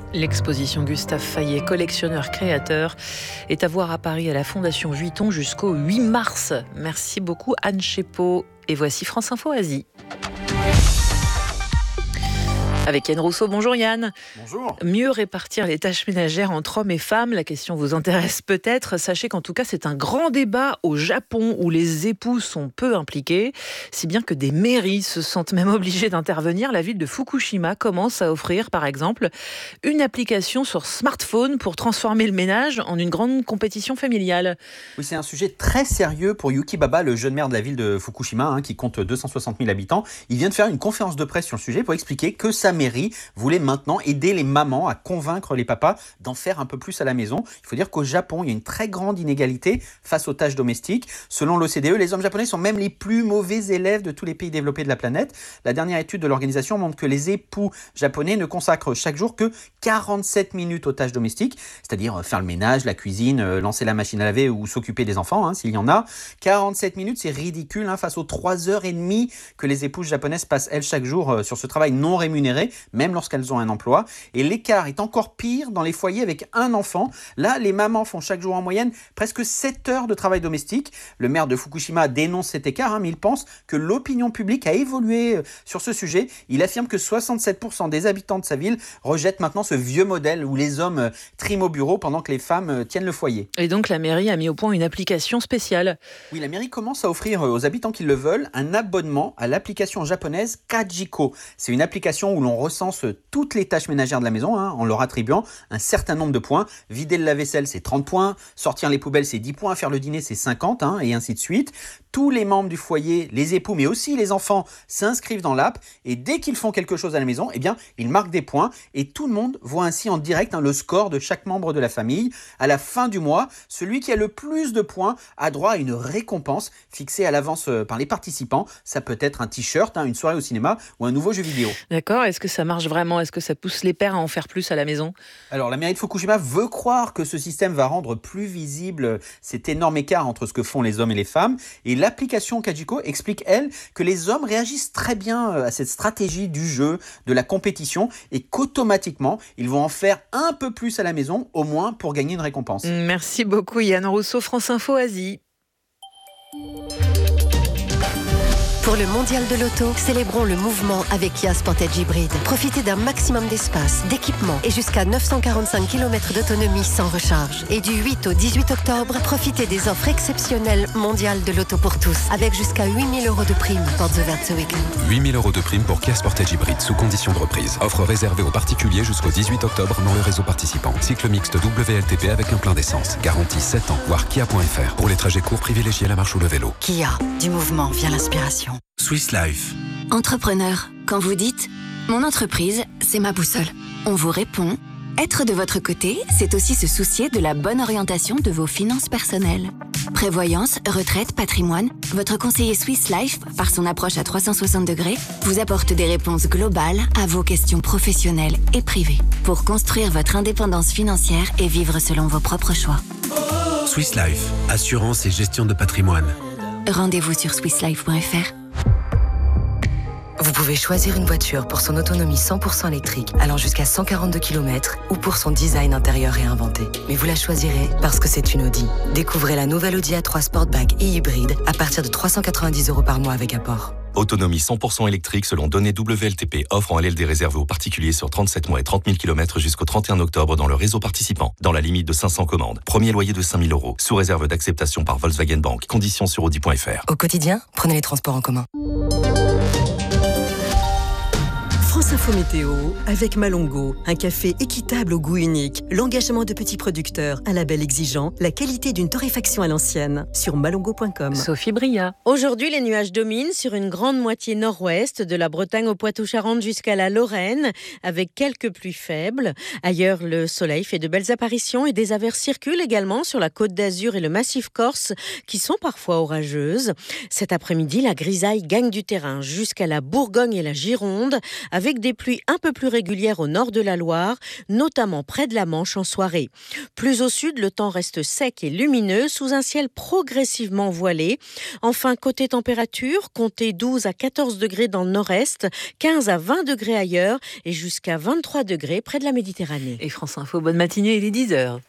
L'exposition Gustave Fayet, collectionneur-créateur, est à voir à Paris à la Fondation Vuitton jusqu'au huit mars. Merci beaucoup Anne Chepot. Et voici France Info Asie. Avec Yann Rousseau. Bonjour Yann. Bonjour. Mieux répartir les tâches ménagères entre hommes et femmes, la question vous intéresse peut-être. Sachez qu'en tout cas, c'est un grand débat au Japon où les époux sont peu impliqués, si bien que des mairies se sentent même obligées d'intervenir. La ville de Fukushima commence à offrir, par exemple, une application sur smartphone pour transformer le ménage en une grande compétition familiale. Oui, c'est un sujet très sérieux pour Yuki Baba, le jeune maire de la ville de Fukushima, hein, qui compte deux cent soixante mille habitants. Il vient de faire une conférence de presse sur le sujet pour expliquer que sa mairie voulait maintenant aider les mamans à convaincre les papas d'en faire un peu plus à la maison. Il faut dire qu'au Japon, il y a une très grande inégalité face aux tâches domestiques. Selon l'O C D E, les hommes japonais sont même les plus mauvais élèves de tous les pays développés de la planète. La dernière étude de l'organisation montre que les époux japonais ne consacrent chaque jour que quarante-sept minutes aux tâches domestiques, c'est-à-dire faire le ménage, la cuisine, lancer la machine à laver ou s'occuper des enfants, hein, s'il y en a. quarante-sept minutes, c'est ridicule hein, face aux trois heures et demie que les épouses japonaises passent, elles, chaque jour euh, sur ce travail non rémunéré, même lorsqu'elles ont un emploi. Et l'écart est encore pire dans les foyers avec un enfant. Là, les mamans font chaque jour en moyenne presque sept heures de travail domestique. Le maire de Fukushima dénonce cet écart, hein, mais il pense que l'opinion publique a évolué sur ce sujet. Il affirme que soixante-sept pour cent des habitants de sa ville rejettent maintenant ce vieux modèle où les hommes triment au bureau pendant que les femmes tiennent le foyer. Et donc la mairie a mis au point une application spéciale. Oui, la mairie commence à offrir aux habitants qui le veulent un abonnement à l'application japonaise Kajiko. C'est une application où l'on recense toutes les tâches ménagères de la maison hein, en leur attribuant un certain nombre de points. Vider le lave-vaisselle, c'est trente points. Sortir les poubelles, c'est dix points. Faire le dîner, c'est cinquante, hein, et ainsi de suite. Tous les membres du foyer, les époux, mais aussi les enfants, s'inscrivent dans l'app. Et dès qu'ils font quelque chose à la maison, eh bien, ils marquent des points. Et tout le monde voit ainsi en direct hein, le score de chaque membre de la famille. À la fin du mois, celui qui a le plus de points a droit à une récompense fixée à l'avance par les participants. Ça peut être un t-shirt, hein, une soirée au cinéma ou un nouveau jeu vidéo. D'accord. Est-ce que ça marche vraiment ? Est-ce que ça pousse les pères à en faire plus à la maison ? Alors, la mairie de Fukushima veut croire que ce système va rendre plus visible cet énorme écart entre ce que font les hommes et les femmes. Et l'application Kajiko explique, elle, que les hommes réagissent très bien à cette stratégie du jeu, de la compétition, et qu'automatiquement, ils vont en faire un peu plus à la maison, au moins pour gagner une récompense. Merci beaucoup Yann Rousseau, France Info Asie. Pour le mondial de l'auto, célébrons le mouvement avec Kia Sportage Hybride. Profitez d'un maximum d'espace, d'équipement et jusqu'à neuf cent quarante-cinq kilomètres d'autonomie sans recharge. Et du huit au dix-huit octobre, profitez des offres exceptionnelles mondiales de l'auto pour tous, avec jusqu'à huit mille euros de prime. Portes ouvertes ce week-end. huit mille euros de prime pour Kia Sportage Hybride sous condition de reprise. Offre réservée aux particuliers jusqu'au dix-huit octobre dans le réseau participant. Cycle mixte W L T P avec un plein d'essence. Garantie sept ans. Voir kia point f r. Pour les trajets courts, privilégiez la marche ou le vélo. Kia, du mouvement vient l'inspiration. Swiss Life. Entrepreneur, quand vous dites « Mon entreprise, c'est ma boussole », on vous répond « Être de votre côté, c'est aussi se soucier de la bonne orientation de vos finances personnelles. » Prévoyance, retraite, patrimoine, votre conseiller Swiss Life, par son approche à trois cent soixante degrés, vous apporte des réponses globales à vos questions professionnelles et privées pour construire votre indépendance financière et vivre selon vos propres choix. Swiss Life, assurance et gestion de patrimoine. Rendez-vous sur swiss life point f r. Vous pouvez choisir une voiture pour son autonomie cent pour cent électrique allant jusqu'à cent quarante-deux kilomètres ou pour son design intérieur réinventé. Mais vous la choisirez parce que c'est une Audi. Découvrez la nouvelle Audi A trois Sportback et hybride à partir de trois cent quatre-vingt-dix euros par mois avec apport. Autonomie cent pour cent électrique selon données W L T P. Offre en L L D réservée aux particuliers sur trente-sept mois et trente mille kilomètres jusqu'au trente et un octobre dans le réseau participant. Dans la limite de cinq cents commandes. Premier loyer de cinq mille euros. Sous réserve d'acceptation par Volkswagen Bank. Conditions sur audi point f r. Au quotidien, prenez les transports en commun. France Info Météo avec Malongo, un café équitable au goût unique, l'engagement de petits producteurs, un label exigeant, la qualité d'une torréfaction à l'ancienne. Sur malongo point com. Sophie Bria. Aujourd'hui, les nuages dominent sur une grande moitié nord-ouest, de la Bretagne au Poitou-Charentes jusqu'à la Lorraine, avec quelques pluies faibles. Ailleurs, le soleil fait de belles apparitions et des averses circulent également sur la Côte d'Azur et le Massif corse, qui sont parfois orageuses. Cet après-midi, la grisaille gagne du terrain jusqu'à la Bourgogne et la Gironde, avec des pluies un peu plus régulières au nord de la Loire, notamment près de la Manche en soirée. Plus au sud, le temps reste sec et lumineux sous un ciel progressivement voilé. Enfin, côté température, comptez douze à quatorze degrés dans le nord-est, quinze à vingt degrés ailleurs et jusqu'à vingt-trois degrés près de la Méditerranée. Et France Info, bonne matinée, il est dix heures.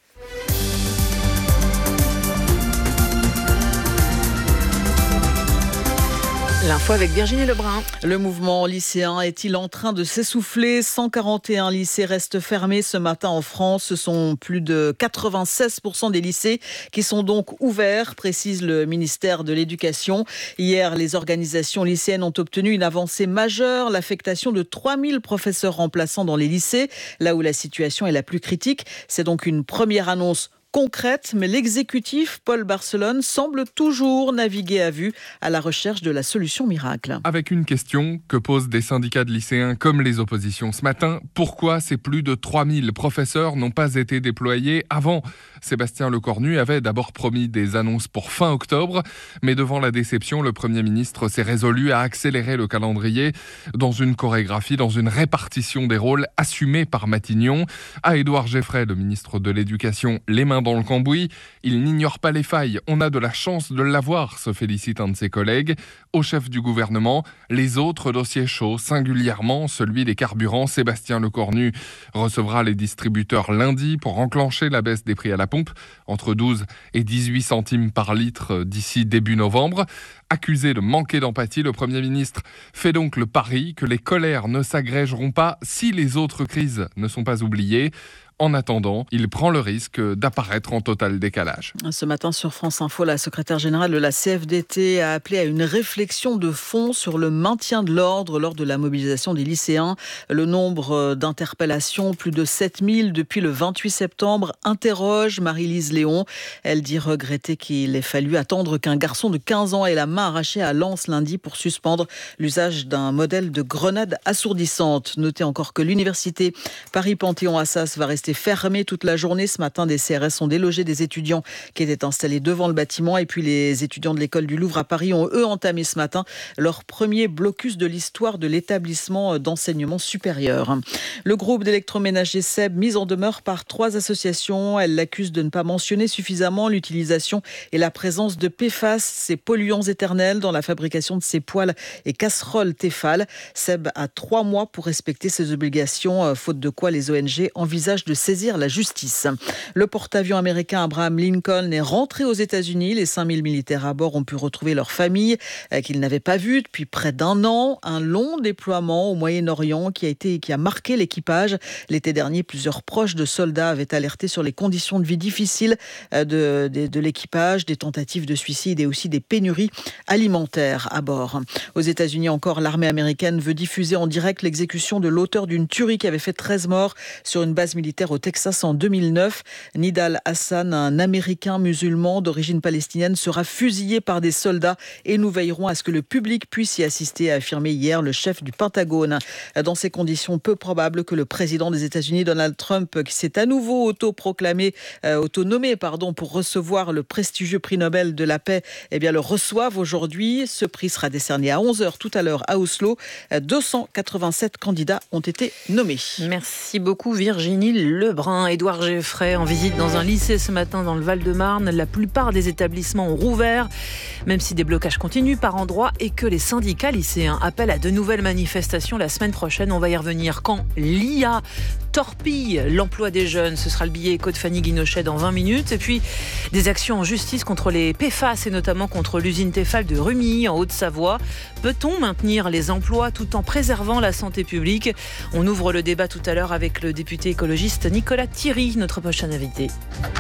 L'info avec Virginie Lebrun. Le mouvement lycéen est-il en train de s'essouffler ? cent quarante et un lycées restent fermés ce matin en France. Ce sont plus de quatre-vingt-seize pour cent des lycées qui sont donc ouverts, précise le ministère de l'Éducation. Hier, les organisations lycéennes ont obtenu une avancée majeure, l'affectation de trois mille professeurs remplaçants dans les lycées, là où la situation est la plus critique. C'est donc une première annonce concrète, mais l'exécutif, Paul Barcelone, semble toujours naviguer à vue à la recherche de la solution miracle. Avec une question que posent des syndicats de lycéens comme les oppositions ce matin, pourquoi ces plus de trois mille professeurs n'ont pas été déployés avant ? Sébastien Lecornu avait d'abord promis des annonces pour fin octobre, mais devant la déception, le Premier ministre s'est résolu à accélérer le calendrier dans une chorégraphie, dans une répartition des rôles assumée par Matignon. À Édouard Geffray, le ministre de l'Éducation, les mains dans le cambouis, il n'ignore pas les failles. On a de la chance de l'avoir, se félicite un de ses collègues. Au chef du gouvernement, les autres dossiers chauds, singulièrement celui des carburants. Sébastien Lecornu recevra les distributeurs lundi pour enclencher la baisse des prix à la pompe, entre douze et dix-huit centimes par litre d'ici début novembre. Accusé de manquer d'empathie, le Premier ministre fait donc le pari que les colères ne s'agrégeront pas si les autres crises ne sont pas oubliées. En attendant, il prend le risque d'apparaître en total décalage. Ce matin sur France Info, la secrétaire générale de la C F D T a appelé à une réflexion de fond sur le maintien de l'ordre lors de la mobilisation des lycéens. Le nombre d'interpellations, plus de sept mille depuis le vingt-huit septembre, interroge Marie-Lise Léon. Elle dit regretter qu'il ait fallu attendre qu'un garçon de quinze ans ait la main arrachée à Lens lundi pour suspendre l'usage d'un modèle de grenade assourdissante. Notez encore que l'université Paris-Panthéon-Assas va rester fermé toute la journée. Ce matin, des C R S ont délogé des étudiants qui étaient installés devant le bâtiment. Et puis les étudiants de l'école du Louvre à Paris ont eux entamé ce matin leur premier blocus de l'histoire de l'établissement d'enseignement supérieur. Le groupe d'électroménager S E B mis en demeure par trois associations. Elles l'accusent de ne pas mentionner suffisamment l'utilisation et la présence de P F A S, ces polluants éternels, dans la fabrication de ses poêles et casseroles Tefal. S E B a trois mois pour respecter ses obligations, faute de quoi les O N G envisagent de saisir la justice. Le porte-avions américain Abraham Lincoln est rentré aux États-Unis. Les cinq mille militaires à bord ont pu retrouver leur famille euh, qu'ils n'avaient pas vue depuis près d'un an. Un long déploiement au Moyen-Orient qui a été, qui a marqué l'équipage. L'été dernier, plusieurs proches de soldats avaient alerté sur les conditions de vie difficiles euh, de, de, de l'équipage, des tentatives de suicide et aussi des pénuries alimentaires à bord. Aux États-Unis encore, l'armée américaine veut diffuser en direct l'exécution de l'auteur d'une tuerie qui avait fait treize morts sur une base militaire au Texas en deux mille neuf. Nidal Hassan, un Américain musulman d'origine palestinienne, sera fusillé par des soldats et nous veillerons à ce que le public puisse y assister, a affirmé hier le chef du Pentagone. Dans ces conditions, peu probable que le président des États-Unis, Donald Trump, qui s'est à nouveau autoproclamé, euh, autonommé pardon, pour recevoir le prestigieux prix Nobel de la paix, eh bien, le reçoive aujourd'hui. Ce prix sera décerné à onze heures tout à l'heure à Oslo. deux cent quatre-vingt-sept candidats ont été nommés. Merci beaucoup Virginie Lebrun. Édouard Geffray en visite dans un lycée ce matin dans le Val-de-Marne. La plupart des établissements ont rouvert, même si des blocages continuent par endroits et que les syndicats lycéens appellent à de nouvelles manifestations la semaine prochaine. On va y revenir quand l'I A torpille l'emploi des jeunes. Ce sera le billet éco de Fanny Guinochet dans vingt minutes. Et puis des actions en justice contre les P F A S et notamment contre l'usine Tefal de Rumilly en Haute-Savoie. Peut-on maintenir les emplois tout en préservant la santé publique ? On ouvre le débat tout à l'heure avec le député écologiste Nicolas Thierry, notre prochain invité.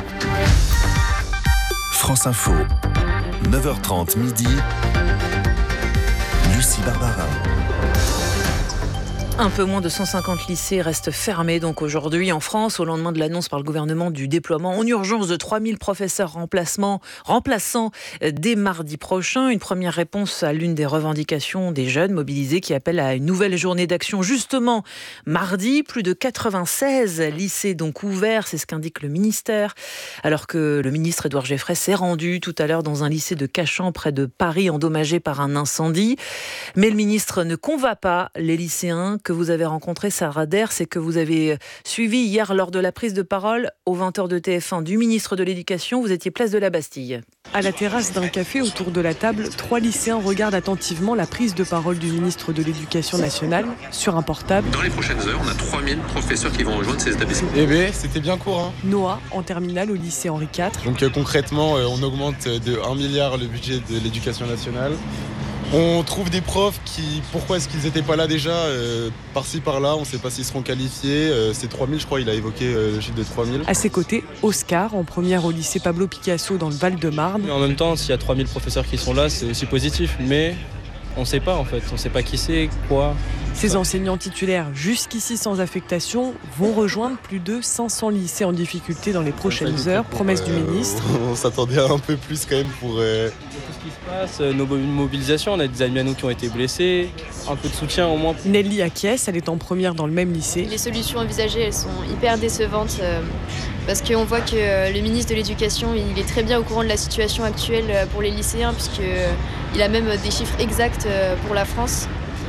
France Info, neuf heures trente midi, Lucie Barbarin. Un peu moins de cent cinquante lycées restent fermés donc aujourd'hui en France, au lendemain de l'annonce par le gouvernement du déploiement en urgence de trois mille professeurs remplacements, remplaçants dès mardi prochain. Une première réponse à l'une des revendications des jeunes mobilisés qui appellent à une nouvelle journée d'action justement mardi. Plus de quatre-vingt-seize lycées donc ouverts, c'est ce qu'indique le ministère. Alors que le ministre Édouard Geffray s'est rendu tout à l'heure dans un lycée de Cachan près de Paris endommagé par un incendie. Mais le ministre ne convainc pas les lycéens que vous avez rencontré Sarah Ders et que vous avez suivi hier lors de la prise de parole aux vingt heures de T F un du ministre de l'Éducation. Vous étiez place de la Bastille. À la terrasse d'un café autour de la table, trois lycéens regardent attentivement la prise de parole du ministre de l'Éducation nationale sur un portable. Dans les prochaines heures, on a trois mille professeurs qui vont rejoindre ces établissements. Eh bien, c'était bien court. Hein. Noah, en terminale au lycée Henri quatre. Donc euh, concrètement, euh, on augmente de un milliard le budget de l'Éducation nationale. On trouve des profs qui, pourquoi est-ce qu'ils n'étaient pas là déjà, euh, par-ci par-là, on ne sait pas s'ils seront qualifiés. Euh, c'est trois mille, je crois, il a évoqué euh, le chiffre de trois mille. À ses côtés, Oscar, en première au lycée Pablo Picasso dans le Val-de-Marne. Mais en même temps, s'il y a trois mille professeurs qui sont là, c'est aussi positif, mais on ne sait pas en fait, on ne sait pas qui c'est, quoi. Ces enseignants titulaires, jusqu'ici sans affectation, vont rejoindre plus de cinq cents lycées en difficulté dans les prochaines heures, promesse du ministre. On s'attendait à un peu plus quand même pour... Euh... Tout ce qui se passe, nos mobilisations, on a des amis à nous qui ont été blessés, un peu de soutien au moins. Nelly acquiesce, elle est en première dans le même lycée. Les solutions envisagées, elles sont hyper décevantes euh, parce qu'on voit que euh, le ministre de l'Éducation, il est très bien au courant de la situation actuelle pour les lycéens puisqu'il euh, a même des chiffres exacts euh, pour la France.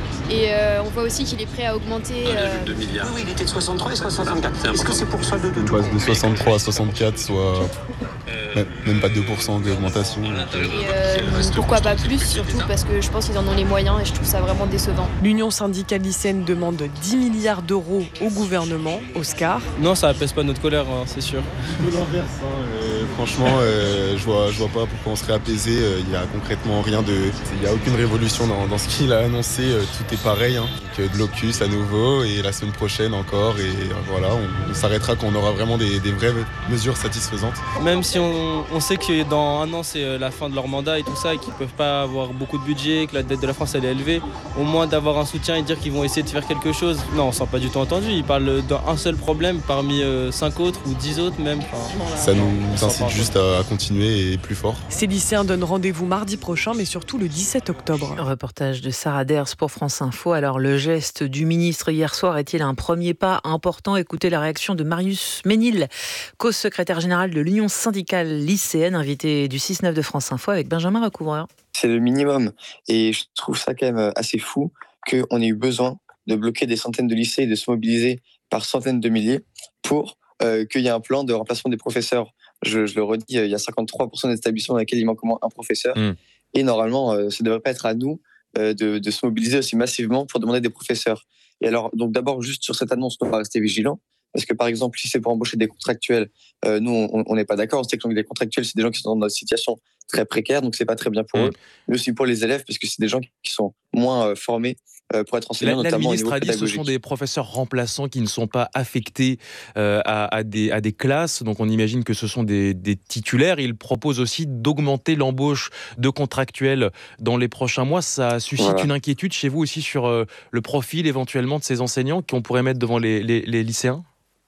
Et euh, on voit aussi qu'il est prêt à augmenter... Euh... deux milliards. Oui, oui, il était de soixante-trois et soixante-quatre. Est-ce que c'est pour ça de deux On passe de soixante-trois à soixante-quatre, soit euh... même pas deux pour cent d'augmentation. Et euh, pourquoi pas plus, surtout parce que je pense qu'ils en ont les moyens et je trouve ça vraiment décevant. L'Union syndicale lycéenne demande dix milliards d'euros au gouvernement. Oscar. Non, ça apaise pas notre colère, hein, c'est sûr. De l'inverse, hein, euh, franchement, euh, je vois, je vois pas pourquoi on serait apaisé. Il euh, y a concrètement rien de... Il y a aucune révolution dans, dans ce qu'il a annoncé. Euh, tout est pareil, hein. Donc, de l'Ocus à nouveau et la semaine prochaine encore et euh, voilà, on, on s'arrêtera quand on aura vraiment des, des vraies mesures satisfaisantes. Même si on, on sait que dans un an c'est la fin de leur mandat et tout ça et qu'ils peuvent pas avoir beaucoup de budget, que la dette de la France elle est élevée, au moins d'avoir un soutien et dire qu'ils vont essayer de faire quelque chose. Non, on ne s'en pas du tout entendu, ils parlent d'un seul problème parmi euh, cinq autres ou dix autres même. Enfin, ça nous incite juste à continuer et plus fort. Ces lycéens donnent rendez-vous mardi prochain mais surtout le dix-sept octobre. Un reportage de Sarah Ders pour France Info. Alors le geste du ministre hier soir est-il un premier pas important? Écoutez la réaction de Marius Ménil, co-secrétaire général de l'Union syndicale lycéenne, invité du six neuf de France Info avec Benjamin Recouvreur. C'est le minimum et je trouve ça quand même assez fou qu'on ait eu besoin de bloquer des centaines de lycées et de se mobiliser par centaines de milliers pour euh, qu'il y ait un plan de remplacement des professeurs. Je, je le redis, il y a cinquante-trois pour cent des établissements dans lesquels il manque au moins un professeur mmh. et normalement euh, ça ne devrait pas être à nous euh, de, de se mobiliser aussi massivement pour demander des professeurs. Et alors, donc d'abord, juste sur cette annonce, on va rester vigilants. Parce que par exemple, si c'est pour embaucher des contractuels, euh, nous, on n'est pas d'accord. On sait que les contractuels, c'est des gens qui sont dans une situation très précaire, donc c'est pas très bien pour mmh. eux. Mais aussi pour les élèves, parce que c'est des gens qui sont moins euh, formés euh, pour être enseignants, la, notamment la au niveau pédagogique. Le ministre a dit que ce sont des professeurs remplaçants qui ne sont pas affectés euh, à, à, des, à des classes. Donc on imagine que ce sont des, des titulaires. Il propose aussi d'augmenter l'embauche de contractuels dans les prochains mois. Ça suscite voilà. une inquiétude chez vous aussi sur euh, le profil éventuellement de ces enseignants qu'on pourrait mettre devant les, les, les lycéens?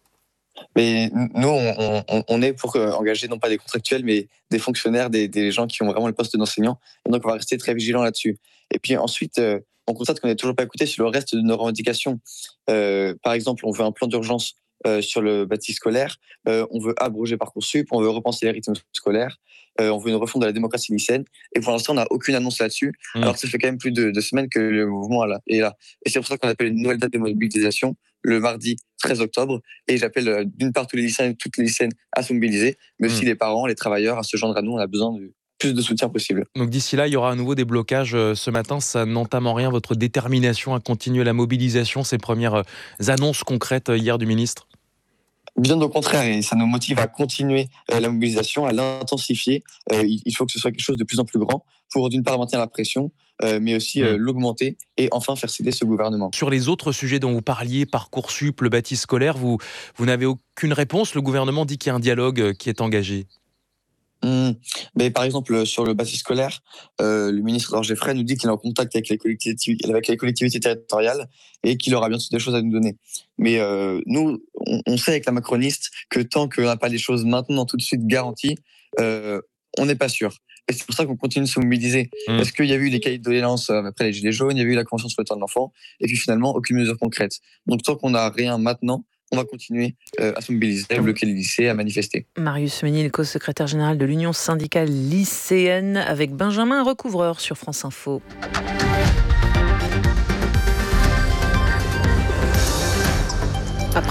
Mais nous, on, on, on est pour engager non pas des contractuels, mais des fonctionnaires, des, des gens qui ont vraiment le poste d'enseignant. Et donc, on va rester très vigilants là-dessus. Et puis ensuite, euh, on constate qu'on n'est toujours pas écouté sur le reste de nos revendications. Euh, par exemple, on veut un plan d'urgence euh, sur le bâti scolaire. Euh, on veut abroger Parcoursup. On veut repenser les rythmes scolaires. Euh, on veut une refonte de la démocratie lycéenne. Et pour l'instant, on n'a aucune annonce là-dessus. Mmh. Alors que ça fait quand même plus de, de semaines que le mouvement est là. Et c'est pour ça qu'on appelle une nouvelle date de mobilisation le mardi treize octobre. Et j'appelle d'une part tous les lycéens et toutes les lycéennes à se mobiliser, mais aussi mmh. les parents, les travailleurs à se joindre à nous. On a besoin de plus de soutien possible. Donc d'ici là, il y aura à nouveau des blocages ce matin. Ça n'entame en rien votre détermination à continuer la mobilisation, ces premières annonces concrètes hier du ministre? Bien au contraire, et ça nous motive à continuer euh, la mobilisation, à l'intensifier. Euh, il faut que ce soit quelque chose de plus en plus grand pour, d'une part, maintenir la pression, euh, mais aussi euh, l'augmenter et enfin faire céder ce gouvernement. Sur les autres sujets dont vous parliez, Parcoursup, le bâti scolaire, vous, vous n'avez aucune réponse. Le gouvernement dit qu'il y a un dialogue qui est engagé. Mmh. Mais par exemple, sur le bâti scolaire, euh, le ministre Roger Frey nous dit qu'il est en contact avec les collectivités, avec les collectivités territoriales et qu'il aura bientôt des choses à nous donner. Mais euh, nous, on, on sait avec la macroniste que tant qu'on n'a pas les choses maintenant tout de suite garanties, euh, on n'est pas sûr. Et c'est pour ça qu'on continue de se mobiliser. Mmh. Parce qu'il y a eu les cahiers de doléances après les Gilets jaunes, il y a eu la Convention sur le temps de l'enfant, et puis finalement, aucune mesure concrète. Donc tant qu'on n'a rien maintenant, on va continuer euh, à se mobiliser, à bloquer les lycées, à manifester. Marius Ménil, co-secrétaire général de l'Union syndicale lycéenne, avec Benjamin Recouvreur sur France Info.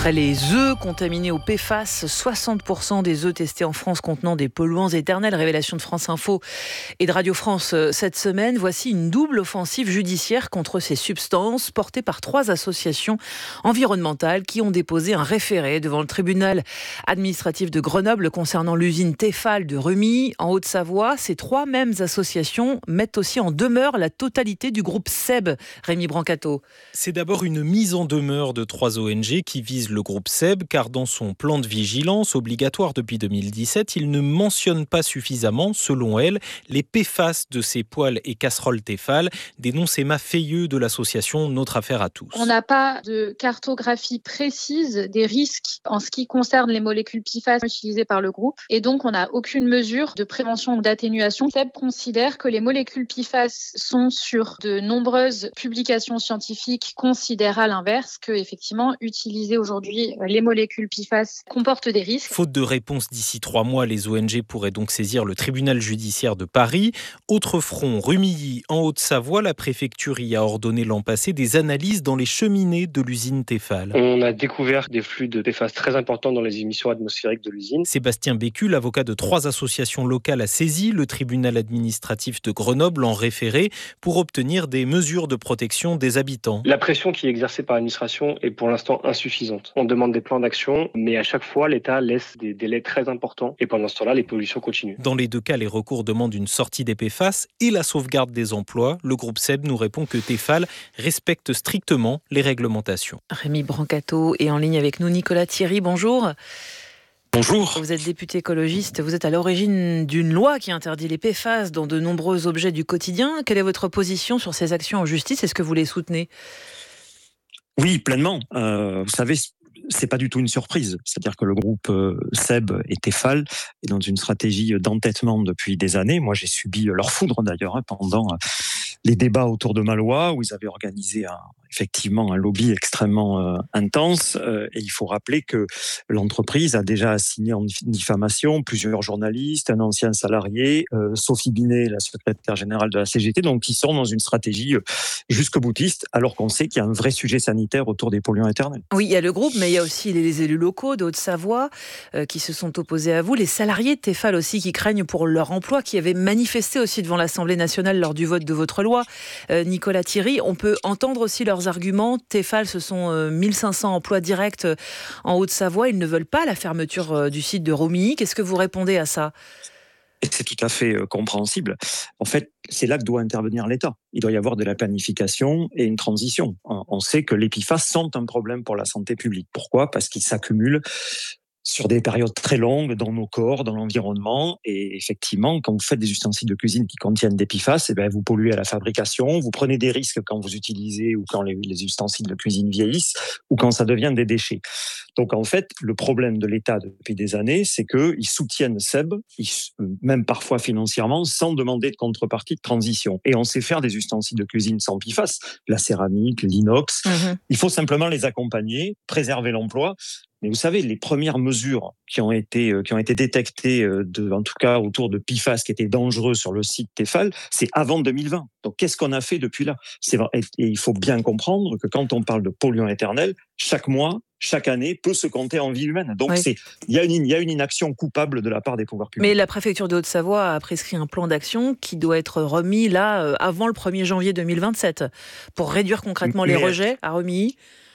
Après les œufs contaminés au P F A S, soixante pour cent des œufs testés en France contenant des polluants éternels. Révélation de France Info et de Radio France cette semaine. Voici une double offensive judiciaire contre ces substances portée par trois associations environnementales qui ont déposé un référé devant le tribunal administratif de Grenoble concernant l'usine Tefal de Rumilly en Haute-Savoie. Ces trois mêmes associations mettent aussi en demeure la totalité du groupe SEB. Rémi Brancato. C'est d'abord une mise en demeure de trois O N G qui visent le groupe SEB, car dans son plan de vigilance obligatoire depuis deux mille dix-sept, il ne mentionne pas suffisamment, selon elle, les P F A S de ces poêles et casseroles Tefal, dénonce Emma Feilleux de l'association Notre Affaire à tous. On n'a pas de cartographie précise des risques en ce qui concerne les molécules P F A S utilisées par le groupe, et donc on n'a aucune mesure de prévention ou d'atténuation. SEB considère que les molécules P F A S sont sur de nombreuses publications scientifiques considèrent à l'inverse que effectivement utiliser aujourd'hui les molécules P F A S comportent des risques. Faute de réponse d'ici trois mois, les O N G pourraient donc saisir le tribunal judiciaire de Paris. Autre front, Rumilly en Haute-Savoie, la préfecture y a ordonné l'an passé des analyses dans les cheminées de l'usine Tefal. On a découvert des flux de P F A S très importants dans les émissions atmosphériques de l'usine. Sébastien Bécu, l'avocat de trois associations locales, a saisi le tribunal administratif de Grenoble en référé pour obtenir des mesures de protection des habitants. La pression qui est exercée par l'administration est pour l'instant insuffisante. On demande des plans d'action, mais à chaque fois, l'État laisse des délais très importants et pendant ce temps-là, les pollutions continuent. Dans les deux cas, les recours demandent une sortie des P F A S et la sauvegarde des emplois. Le groupe SEB nous répond que Tefal respecte strictement les réglementations. Rémi Brancato est en ligne avec nous. Nicolas Thierry, bonjour. Bonjour. Vous êtes député écologiste, vous êtes à l'origine d'une loi qui interdit les P F A S dans de nombreux objets du quotidien. Quelle est votre position sur ces actions en justice ? Est-ce que vous les soutenez ? Oui, pleinement. Euh, vous savez, c'est pas du tout une surprise. C'est-à-dire que le groupe euh, SEB et Tefal est dans une stratégie d'entêtement depuis des années. Moi, j'ai subi leur foudre d'ailleurs hein, pendant euh, les débats autour de ma loi où ils avaient organisé un, effectivement un lobby extrêmement euh, intense. Euh, et il faut rappeler que l'entreprise a déjà assigné en diffamation plusieurs journalistes, un ancien salarié, euh, Sophie Binet, la secrétaire générale de la C G T, donc qui sont dans une stratégie euh, jusque-boutiste, alors qu'on sait qu'il y a un vrai sujet sanitaire autour des polluants éternels. Oui, il y a le groupe, mais il y a aussi les élus locaux de Haute-Savoie euh, qui se sont opposés à vous, les salariés de Tefal aussi qui craignent pour leur emploi, qui avaient manifesté aussi devant l'Assemblée nationale lors du vote de votre loi. Euh, Nicolas Thierry, on peut entendre aussi leurs arguments. Tefal, ce sont euh, mille cinq cents emplois directs euh, en Haute-Savoie. Ils ne veulent pas la fermeture euh, du site de Rumilly. Qu'est-ce que vous répondez à ça ? Et c'est tout à fait euh, compréhensible. En fait, c'est là que doit intervenir l'État. Il doit y avoir de la planification et une transition. On sait que les P F A S sont un problème pour la santé publique. Pourquoi ? Parce qu'ils s'accumulent sur des périodes très longues dans nos corps, dans l'environnement. Et effectivement, quand vous faites des ustensiles de cuisine qui contiennent des P F A S, eh bien, vous polluez à la fabrication, vous prenez des risques quand vous utilisez ou quand les, les ustensiles de cuisine vieillissent ou quand ça devient des déchets. Donc en fait, le problème de l'État depuis des années, c'est qu'ils soutiennent SEB, ils, même parfois financièrement, sans demander de contrepartie de transition. Et on sait faire des ustensiles de cuisine sans P F A S, la céramique, l'inox. Mmh. Il faut simplement les accompagner, préserver l'emploi. Mais vous savez, les premières mesures qui ont été qui ont été détectées, de, en tout cas autour de P F A S qui étaient dangereux sur le site Tefal, c'est avant deux mille vingt. Donc qu'est-ce qu'on a fait depuis là ? C'est vrai, et il faut bien comprendre que quand on parle de polluants éternels, chaque mois, chaque année peut se compter en vie humaine. Donc oui. c'est il y a une il y a une inaction coupable de la part des pouvoirs publics. Mais la préfecture de Haute-Savoie a prescrit un plan d'action qui doit être remis là avant le premier janvier deux mille vingt-sept pour réduire concrètement Mais les rejets à Rumilly.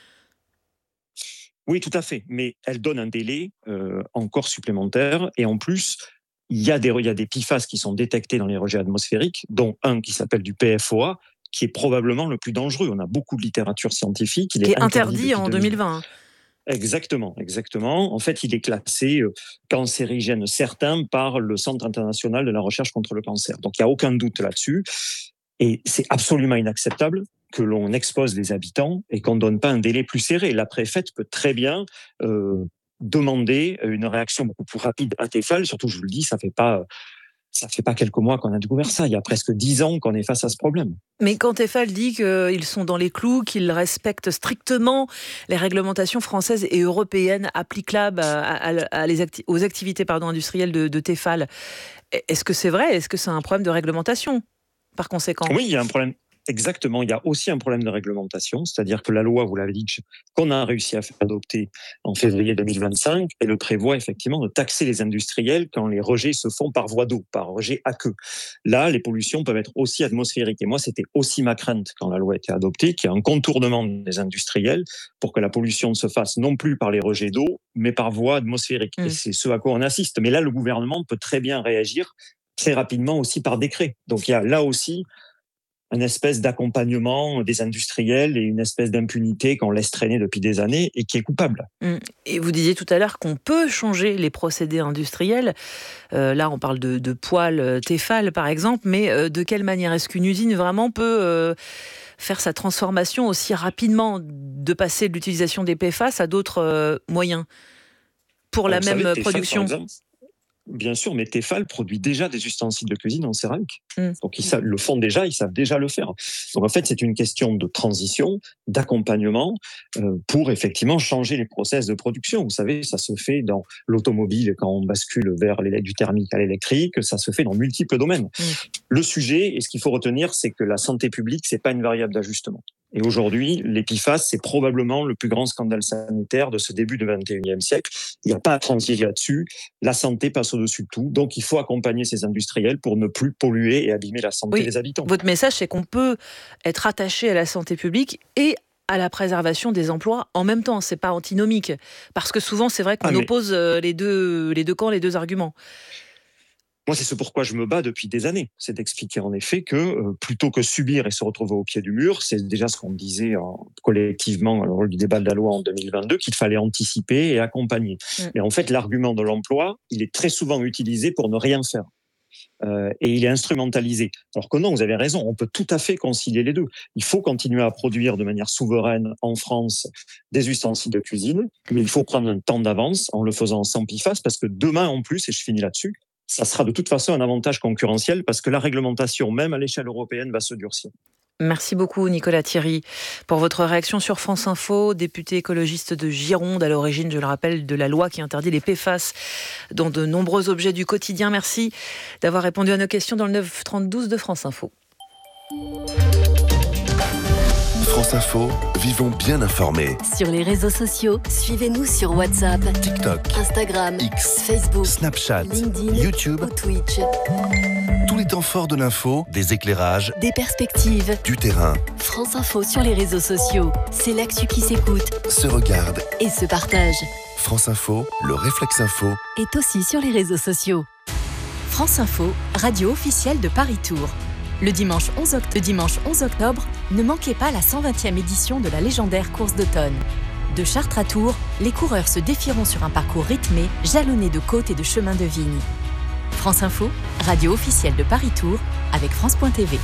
Oui, tout à fait. Mais elle donne un délai euh, encore supplémentaire. Et en plus, il y a des, il y a des P F A S qui sont détectés dans les rejets atmosphériques, dont un qui s'appelle du P F O A, qui est probablement le plus dangereux. On a beaucoup de littérature scientifique. Il qui est interdit, interdit en deux mille vingt. Exactement, exactement. En fait, il est classé euh, cancérigène certain par le Centre international de la recherche contre le cancer. Donc, il n'y a aucun doute là-dessus. Et c'est absolument inacceptable que l'on expose les habitants et qu'on ne donne pas un délai plus serré. La préfète peut très bien euh, demander une réaction beaucoup plus rapide à Tefal. Surtout, je vous le dis, ça fait pas... Ça fait pas quelques mois qu'on a découvert ça. Il y a presque dix ans qu'on est face à ce problème. Mais quand Tefal dit qu'ils sont dans les clous, qu'ils respectent strictement les réglementations françaises et européennes applicables à, à, à les acti- aux activités pardon, industrielles de, de Tefal, est-ce que c'est vrai ? Est-ce que c'est un problème de réglementation, par conséquent ? Oui, il y a un problème. Exactement, il y a aussi un problème de réglementation, c'est-à-dire que la loi, vous l'avez dit, qu'on a réussi à faire adopter en février deux mille vingt-cinq, elle le prévoit effectivement de taxer les industriels quand les rejets se font par voie d'eau, par rejet aqueux. Là, les pollutions peuvent être aussi atmosphériques. Et moi, c'était aussi ma crainte quand la loi a été adoptée, qu'il y ait un contournement des industriels pour que la pollution ne se fasse non plus par les rejets d'eau, mais par voie atmosphérique. Mmh. Et c'est ce à quoi on assiste. Mais là, le gouvernement peut très bien réagir très rapidement aussi par décret. Donc il y a là aussi une espèce d'accompagnement des industriels et une espèce d'impunité qu'on laisse traîner depuis des années et qui est coupable. Et vous disiez tout à l'heure qu'on peut changer les procédés industriels. Euh, là, on parle de, de poêles Tefal, par exemple, mais euh, de quelle manière est-ce qu'une usine vraiment peut euh, faire sa transformation aussi rapidement, de passer de l'utilisation des P F A S à d'autres euh, moyens pour la même savez, production Tefal, Bien sûr, mais Tefal produit déjà des ustensiles de cuisine en céramique. Mmh. Donc, ils savent, le font déjà, ils savent déjà le faire. Donc, en fait, c'est une question de transition, d'accompagnement euh, pour effectivement changer les process de production. Vous savez, ça se fait dans l'automobile quand on bascule vers du thermique à l'électrique, ça se fait dans multiples domaines. Mmh. Le sujet, et ce qu'il faut retenir, c'est que la santé publique, c'est pas une variable d'ajustement. Et aujourd'hui, les P F A S, c'est probablement le plus grand scandale sanitaire de ce début du vingt et unième siècle. Il n'y a pas à transiger là-dessus. La santé passe au-dessus de tout. Donc, il faut accompagner ces industriels pour ne plus polluer et abîmer la santé oui. des habitants. Votre message, c'est qu'on peut être attaché à la santé publique et à la préservation des emplois en même temps. C'est pas antinomique. Parce que souvent, c'est vrai qu'on ah, mais... oppose les deux, les deux camps, les deux arguments. Moi, c'est ce pourquoi je me bats depuis des années. C'est d'expliquer en effet que euh, plutôt que subir et se retrouver au pied du mur, c'est déjà ce qu'on disait euh, collectivement à l'heure du débat de la loi en deux mille vingt-deux, qu'il fallait anticiper et accompagner. Mmh. Et en fait, l'argument de l'emploi, il est très souvent utilisé pour ne rien faire. Euh, et il est instrumentalisé. Alors que non, vous avez raison, on peut tout à fait concilier les deux. Il faut continuer à produire de manière souveraine en France des ustensiles de cuisine, mais il faut prendre un temps d'avance en le faisant sans P F A S, parce que demain en plus, et je finis là-dessus, ça sera de toute façon un avantage concurrentiel parce que la réglementation, même à l'échelle européenne, va se durcir. Merci beaucoup Nicolas Thierry pour votre réaction sur France Info, député écologiste de Gironde, à l'origine, je le rappelle, de la loi qui interdit les P F A S dans de nombreux objets du quotidien. Merci d'avoir répondu à nos questions dans le neuf trente-douze de France Info. France Info, vivons bien informés. Sur les réseaux sociaux, suivez-nous sur WhatsApp, TikTok, Instagram, X, Facebook, Snapchat, LinkedIn, YouTube ou Twitch. Tous les temps forts de l'info, des éclairages, des perspectives, du terrain. France Info sur les réseaux sociaux, c'est l'actu qui s'écoute, se regarde et se partage. France Info, le réflexe info, est aussi sur les réseaux sociaux. France Info, radio officielle de Paris Tour. Le dimanche onze octobre, le dimanche onze octobre, ne manquez pas la cent vingtième édition de la légendaire course d'automne. De Chartres à Tours, les coureurs se défieront sur un parcours rythmé, jalonné de côtes et de chemins de vigne. France Info, radio officielle de Paris Tour, avec France point T V.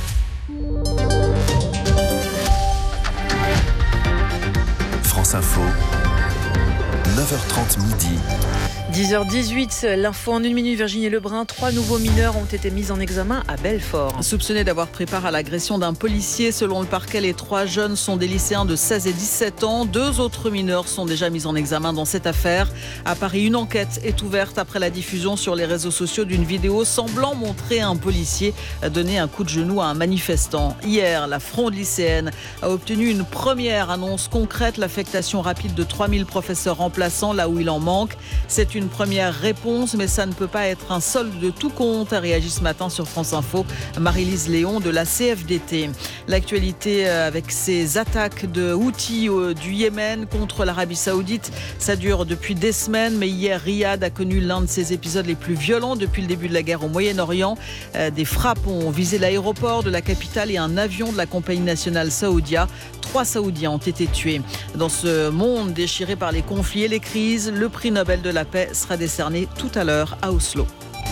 France Info, neuf heures trente midi. dix heures dix-huit, l'info en une minute, Virginie Lebrun. Trois nouveaux mineurs ont été mis en examen à Belfort. Soupçonnés d'avoir pris part à l'agression d'un policier, selon le parquet, les trois jeunes sont des lycéens de seize et dix-sept ans. Deux autres mineurs sont déjà mis en examen dans cette affaire. À Paris, une enquête est ouverte après la diffusion sur les réseaux sociaux d'une vidéo semblant montrer un policier donner un coup de genou à un manifestant. Hier, la Fronde lycéenne a obtenu une première annonce concrète, l'affectation rapide de trois mille professeurs remplaçants là où il en manque. C'est une Une première réponse, mais ça ne peut pas être un solde de tout compte, a réagi ce matin sur France Info Marie-Lise Léon de la C F D T. L'actualité avec ces attaques de Houthis du Yémen contre l'Arabie Saoudite, ça dure depuis des semaines, mais hier Riyad a connu l'un de ses épisodes les plus violents depuis le début de la guerre au Moyen-Orient. Des frappes ont visé l'aéroport de la capitale et un avion de la compagnie nationale Saoudia. Trois Saoudiens ont été tués. Dans ce monde déchiré par les conflits et les crises, le prix Nobel de la paix sera décerné tout à l'heure à Oslo.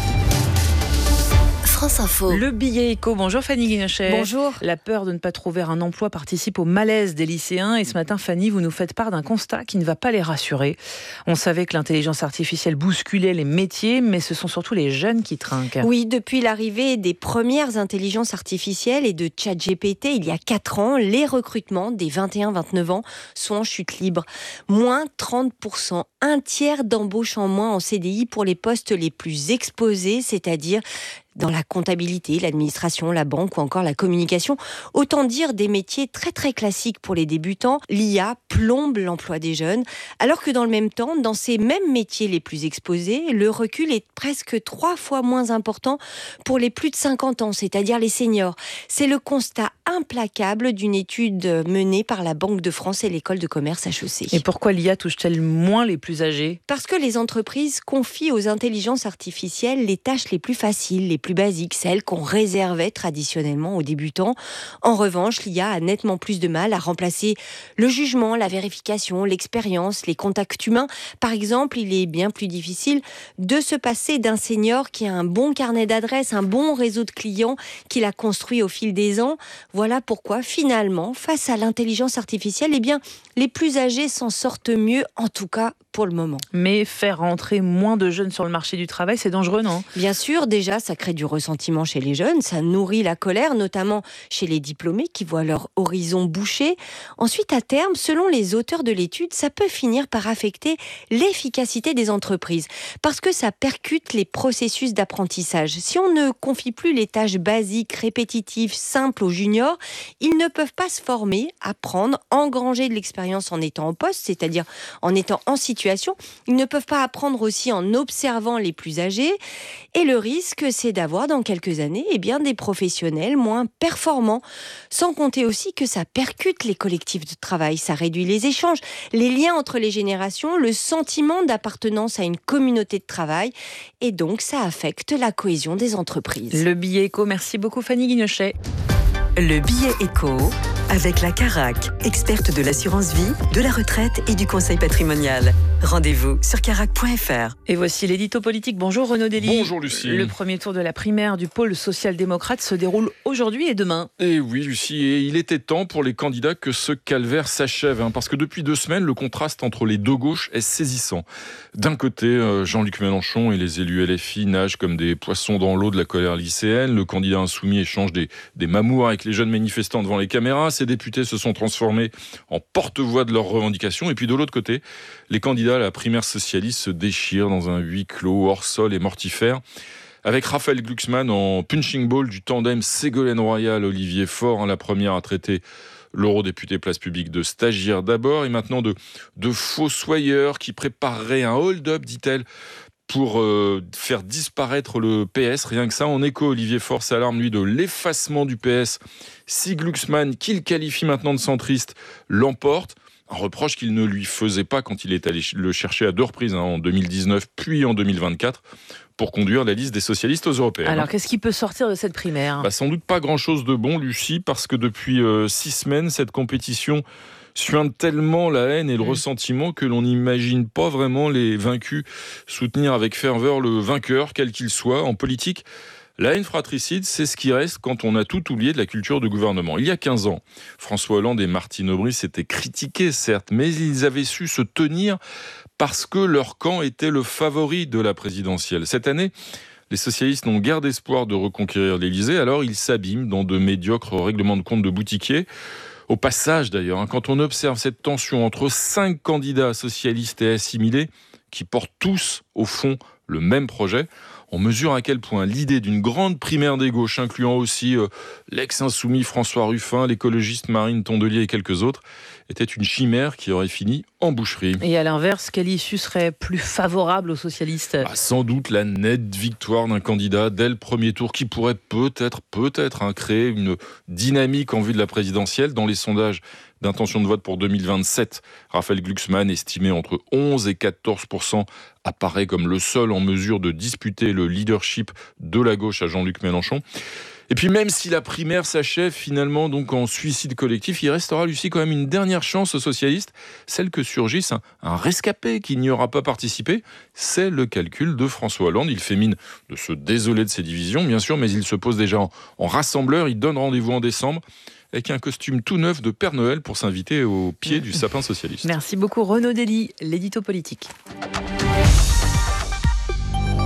France Info. Le billet éco. Bonjour Fanny Guinochet. Bonjour. La peur de ne pas trouver un emploi participe au malaise des lycéens. Et ce matin, Fanny, vous nous faites part d'un constat qui ne va pas les rassurer. On savait que l'intelligence artificielle bousculait les métiers, mais ce sont surtout les jeunes qui trinquent. Oui, depuis l'arrivée des premières intelligences artificielles et de ChatGPT il y a quatre ans, les recrutements des vingt et un vingt-neuf ans sont en chute libre. Moins trente pour cent, un tiers d'embauches en moins en C D I pour les postes les plus exposés, c'est-à-dire dans la comptabilité, l'administration, la banque ou encore la communication. Autant dire des métiers très très classiques pour les débutants. L'I A plombe l'emploi des jeunes, alors que dans le même temps, dans ces mêmes métiers les plus exposés, le recul est presque trois fois moins important pour les plus de cinquante ans, c'est-à-dire les seniors. C'est le constat implacable d'une étude menée par la Banque de France et l'École de commerce H E C. Et pourquoi l'I A touche-t-elle moins les plus âgés ? Parce que les entreprises confient aux intelligences artificielles les tâches les plus faciles, les plus basiques, celles qu'on réservait traditionnellement aux débutants. En revanche, l'I A a nettement plus de mal à remplacer le jugement, la vérification, l'expérience, les contacts humains. Par exemple, il est bien plus difficile de se passer d'un senior qui a un bon carnet d'adresses, un bon réseau de clients qu'il a construit au fil des ans. Voilà pourquoi, finalement, face à l'intelligence artificielle, eh bien, les plus âgés s'en sortent mieux, en tout cas pour le moment. Mais faire entrer moins de jeunes sur le marché du travail, c'est dangereux, non ? Bien sûr, déjà, ça crée du ressentiment chez les jeunes, ça nourrit la colère, notamment chez les diplômés qui voient leur horizon bouché. Ensuite, à terme, selon les auteurs de l'étude, ça peut finir par affecter l'efficacité des entreprises, parce que ça percute les processus d'apprentissage. Si on ne confie plus les tâches basiques, répétitives, simples aux juniors, ils ne peuvent pas se former, apprendre, engranger de l'expérience en étant en poste, c'est-à-dire en étant en situation. Ils ne peuvent pas apprendre aussi en observant les plus âgés. Et le risque, c'est d'avoir dans quelques années eh bien, des professionnels moins performants. Sans compter aussi que ça percute les collectifs de travail. Ça réduit les échanges, les liens entre les générations, le sentiment d'appartenance à une communauté de travail. Et donc, ça affecte la cohésion des entreprises. Le billet éco, merci beaucoup Fanny Guinochet. Le billet éco avec la Carac, experte de l'assurance vie, de la retraite et du conseil patrimonial. Rendez-vous sur carac point f r. Et voici l'édito politique. Bonjour Renaud Dely. Bonjour Lucie. Le premier tour de la primaire du pôle social-démocrate se déroule aujourd'hui et demain. Et oui Lucie, et il était temps pour les candidats que ce calvaire s'achève, hein, parce que depuis deux semaines, le contraste entre les deux gauches est saisissant. D'un côté, Jean-Luc Mélenchon et les élus L F I nagent comme des poissons dans l'eau de la colère lycéenne. Le candidat insoumis échange des, des mamours avec les jeunes manifestants devant les caméras. Ces députés se sont transformés en porte-voix de leurs revendications. Et puis de l'autre côté, les candidats à la primaire socialiste se déchirent dans un huis clos hors sol et mortifère. Avec Raphaël Glucksmann en punching ball du tandem Ségolène Royal, Olivier Faure, hein, la première à traiter l'eurodéputé place publique de stagiaire d'abord, et maintenant de, de fossoyeurs qui prépareraient un hold-up, dit-elle, pour euh, faire disparaître le P S. Rien que ça, en écho, Olivier Faure s'alarme, lui, de l'effacement du P S. Si Glucksmann, qu'il qualifie maintenant de centriste, l'emporte, un reproche qu'il ne lui faisait pas quand il est allé le chercher à deux reprises, hein, en deux mille dix-neuf puis en deux mille vingt-quatre, pour conduire la liste des socialistes aux européennes. Alors, qu'est-ce qui peut sortir de cette primaire ? bah, Sans doute pas grand-chose de bon, Lucie, parce que depuis euh, six semaines, cette compétition suinte tellement la haine et le mmh. ressentiment que l'on n'imagine pas vraiment les vaincus soutenir avec ferveur le vainqueur, quel qu'il soit. En politique, la haine fratricide, c'est ce qui reste quand on a tout oublié de la culture de gouvernement. Il y a quinze ans, François Hollande et Martine Aubry s'étaient critiqués, certes, mais ils avaient su se tenir parce que leur camp était le favori de la présidentielle. Cette année, les socialistes n'ont guère d'espoir de reconquérir l'Élysée, alors ils s'abîment dans de médiocres règlements de compte de boutiquiers. Au passage d'ailleurs, hein, quand on observe cette tension entre cinq candidats socialistes et assimilés, qui portent tous, au fond, le même projet, on mesure à quel point l'idée d'une grande primaire des gauches, incluant aussi euh, l'ex-insoumis François Ruffin, l'écologiste Marine Tondelier et quelques autres, était une chimère qui aurait fini en boucherie. Et à l'inverse, quelle issue serait plus favorable aux socialistes ? bah, Sans doute la nette victoire d'un candidat dès le premier tour qui pourrait peut-être, peut-être hein, créer une dynamique en vue de la présidentielle. Dans les sondages d'intention de vote pour deux mille vingt-sept, Raphaël Glucksmann, estimé entre onze et quatorze pour cent, apparaît comme le seul en mesure de disputer le leadership de la gauche à Jean-Luc Mélenchon. Et puis même si la primaire s'achève finalement donc en suicide collectif, il restera, Lucie, quand même une dernière chance aux socialistes, celle que surgisse un, un rescapé qui n'y aura pas participé. C'est le calcul de François Hollande. Il fait mine de se désoler de ses divisions, bien sûr, mais il se pose déjà en, en rassembleur. Il donne rendez-vous en décembre avec un costume tout neuf de Père Noël pour s'inviter au pied du sapin socialiste. Merci beaucoup Renaud Dely, l'édito politique.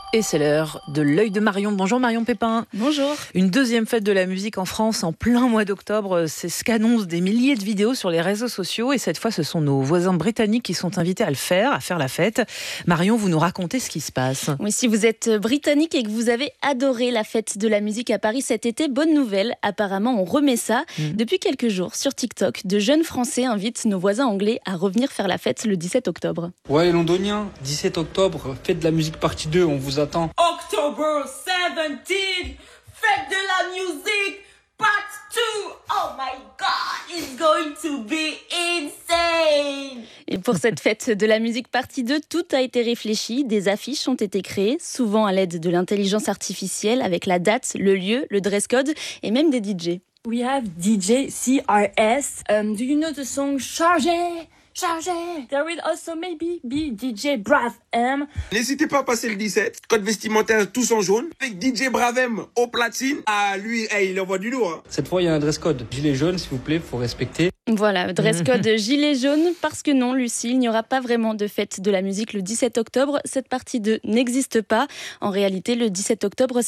Et c'est l'heure de l'œil de Marion. Bonjour Marion Pépin. Bonjour. Une deuxième fête de la musique en France en plein mois d'octobre. C'est ce qu'annoncent des milliers de vidéos sur les réseaux sociaux. Et cette fois, ce sont nos voisins britanniques qui sont invités à le faire, à faire la fête. Marion, vous nous racontez ce qui se passe. Oui, si vous êtes britannique et que vous avez adoré la fête de la musique à Paris cet été, bonne nouvelle. Apparemment, on remet ça. Mmh. Depuis quelques jours, sur TikTok, de jeunes Français invitent nos voisins anglais à revenir faire la fête le dix-sept octobre. Ouais, londonien, dix-sept octobre, fête de la musique partie deux, on vous attend. October seventeenth, fête de la musique, part two. Oh my God, it's going to be insane. Et pour cette fête de la musique partie deux, tout a été réfléchi. Des affiches ont été créées, souvent à l'aide de l'intelligence artificielle, avec la date, le lieu, le dress code et même des D J. We have D J C R S. Um, do you know the song Chargé? Chargé. There will also maybe be D J Brav M. N'hésitez pas à passer le dix-sept. Code vestimentaire tous en jaune. Avec D J Brav M au platine. Ah, lui, hey, il envoie du lourd. Hein. Cette fois, il y a un dress code. Gilet jaune, s'il vous plaît, faut respecter. Voilà, dress code gilet jaune. Parce que non, Lucie, il n'y aura pas vraiment de fête de la musique le dix-sept octobre. Cette partie deux n'existe pas. En réalité, le dix-sept octobre,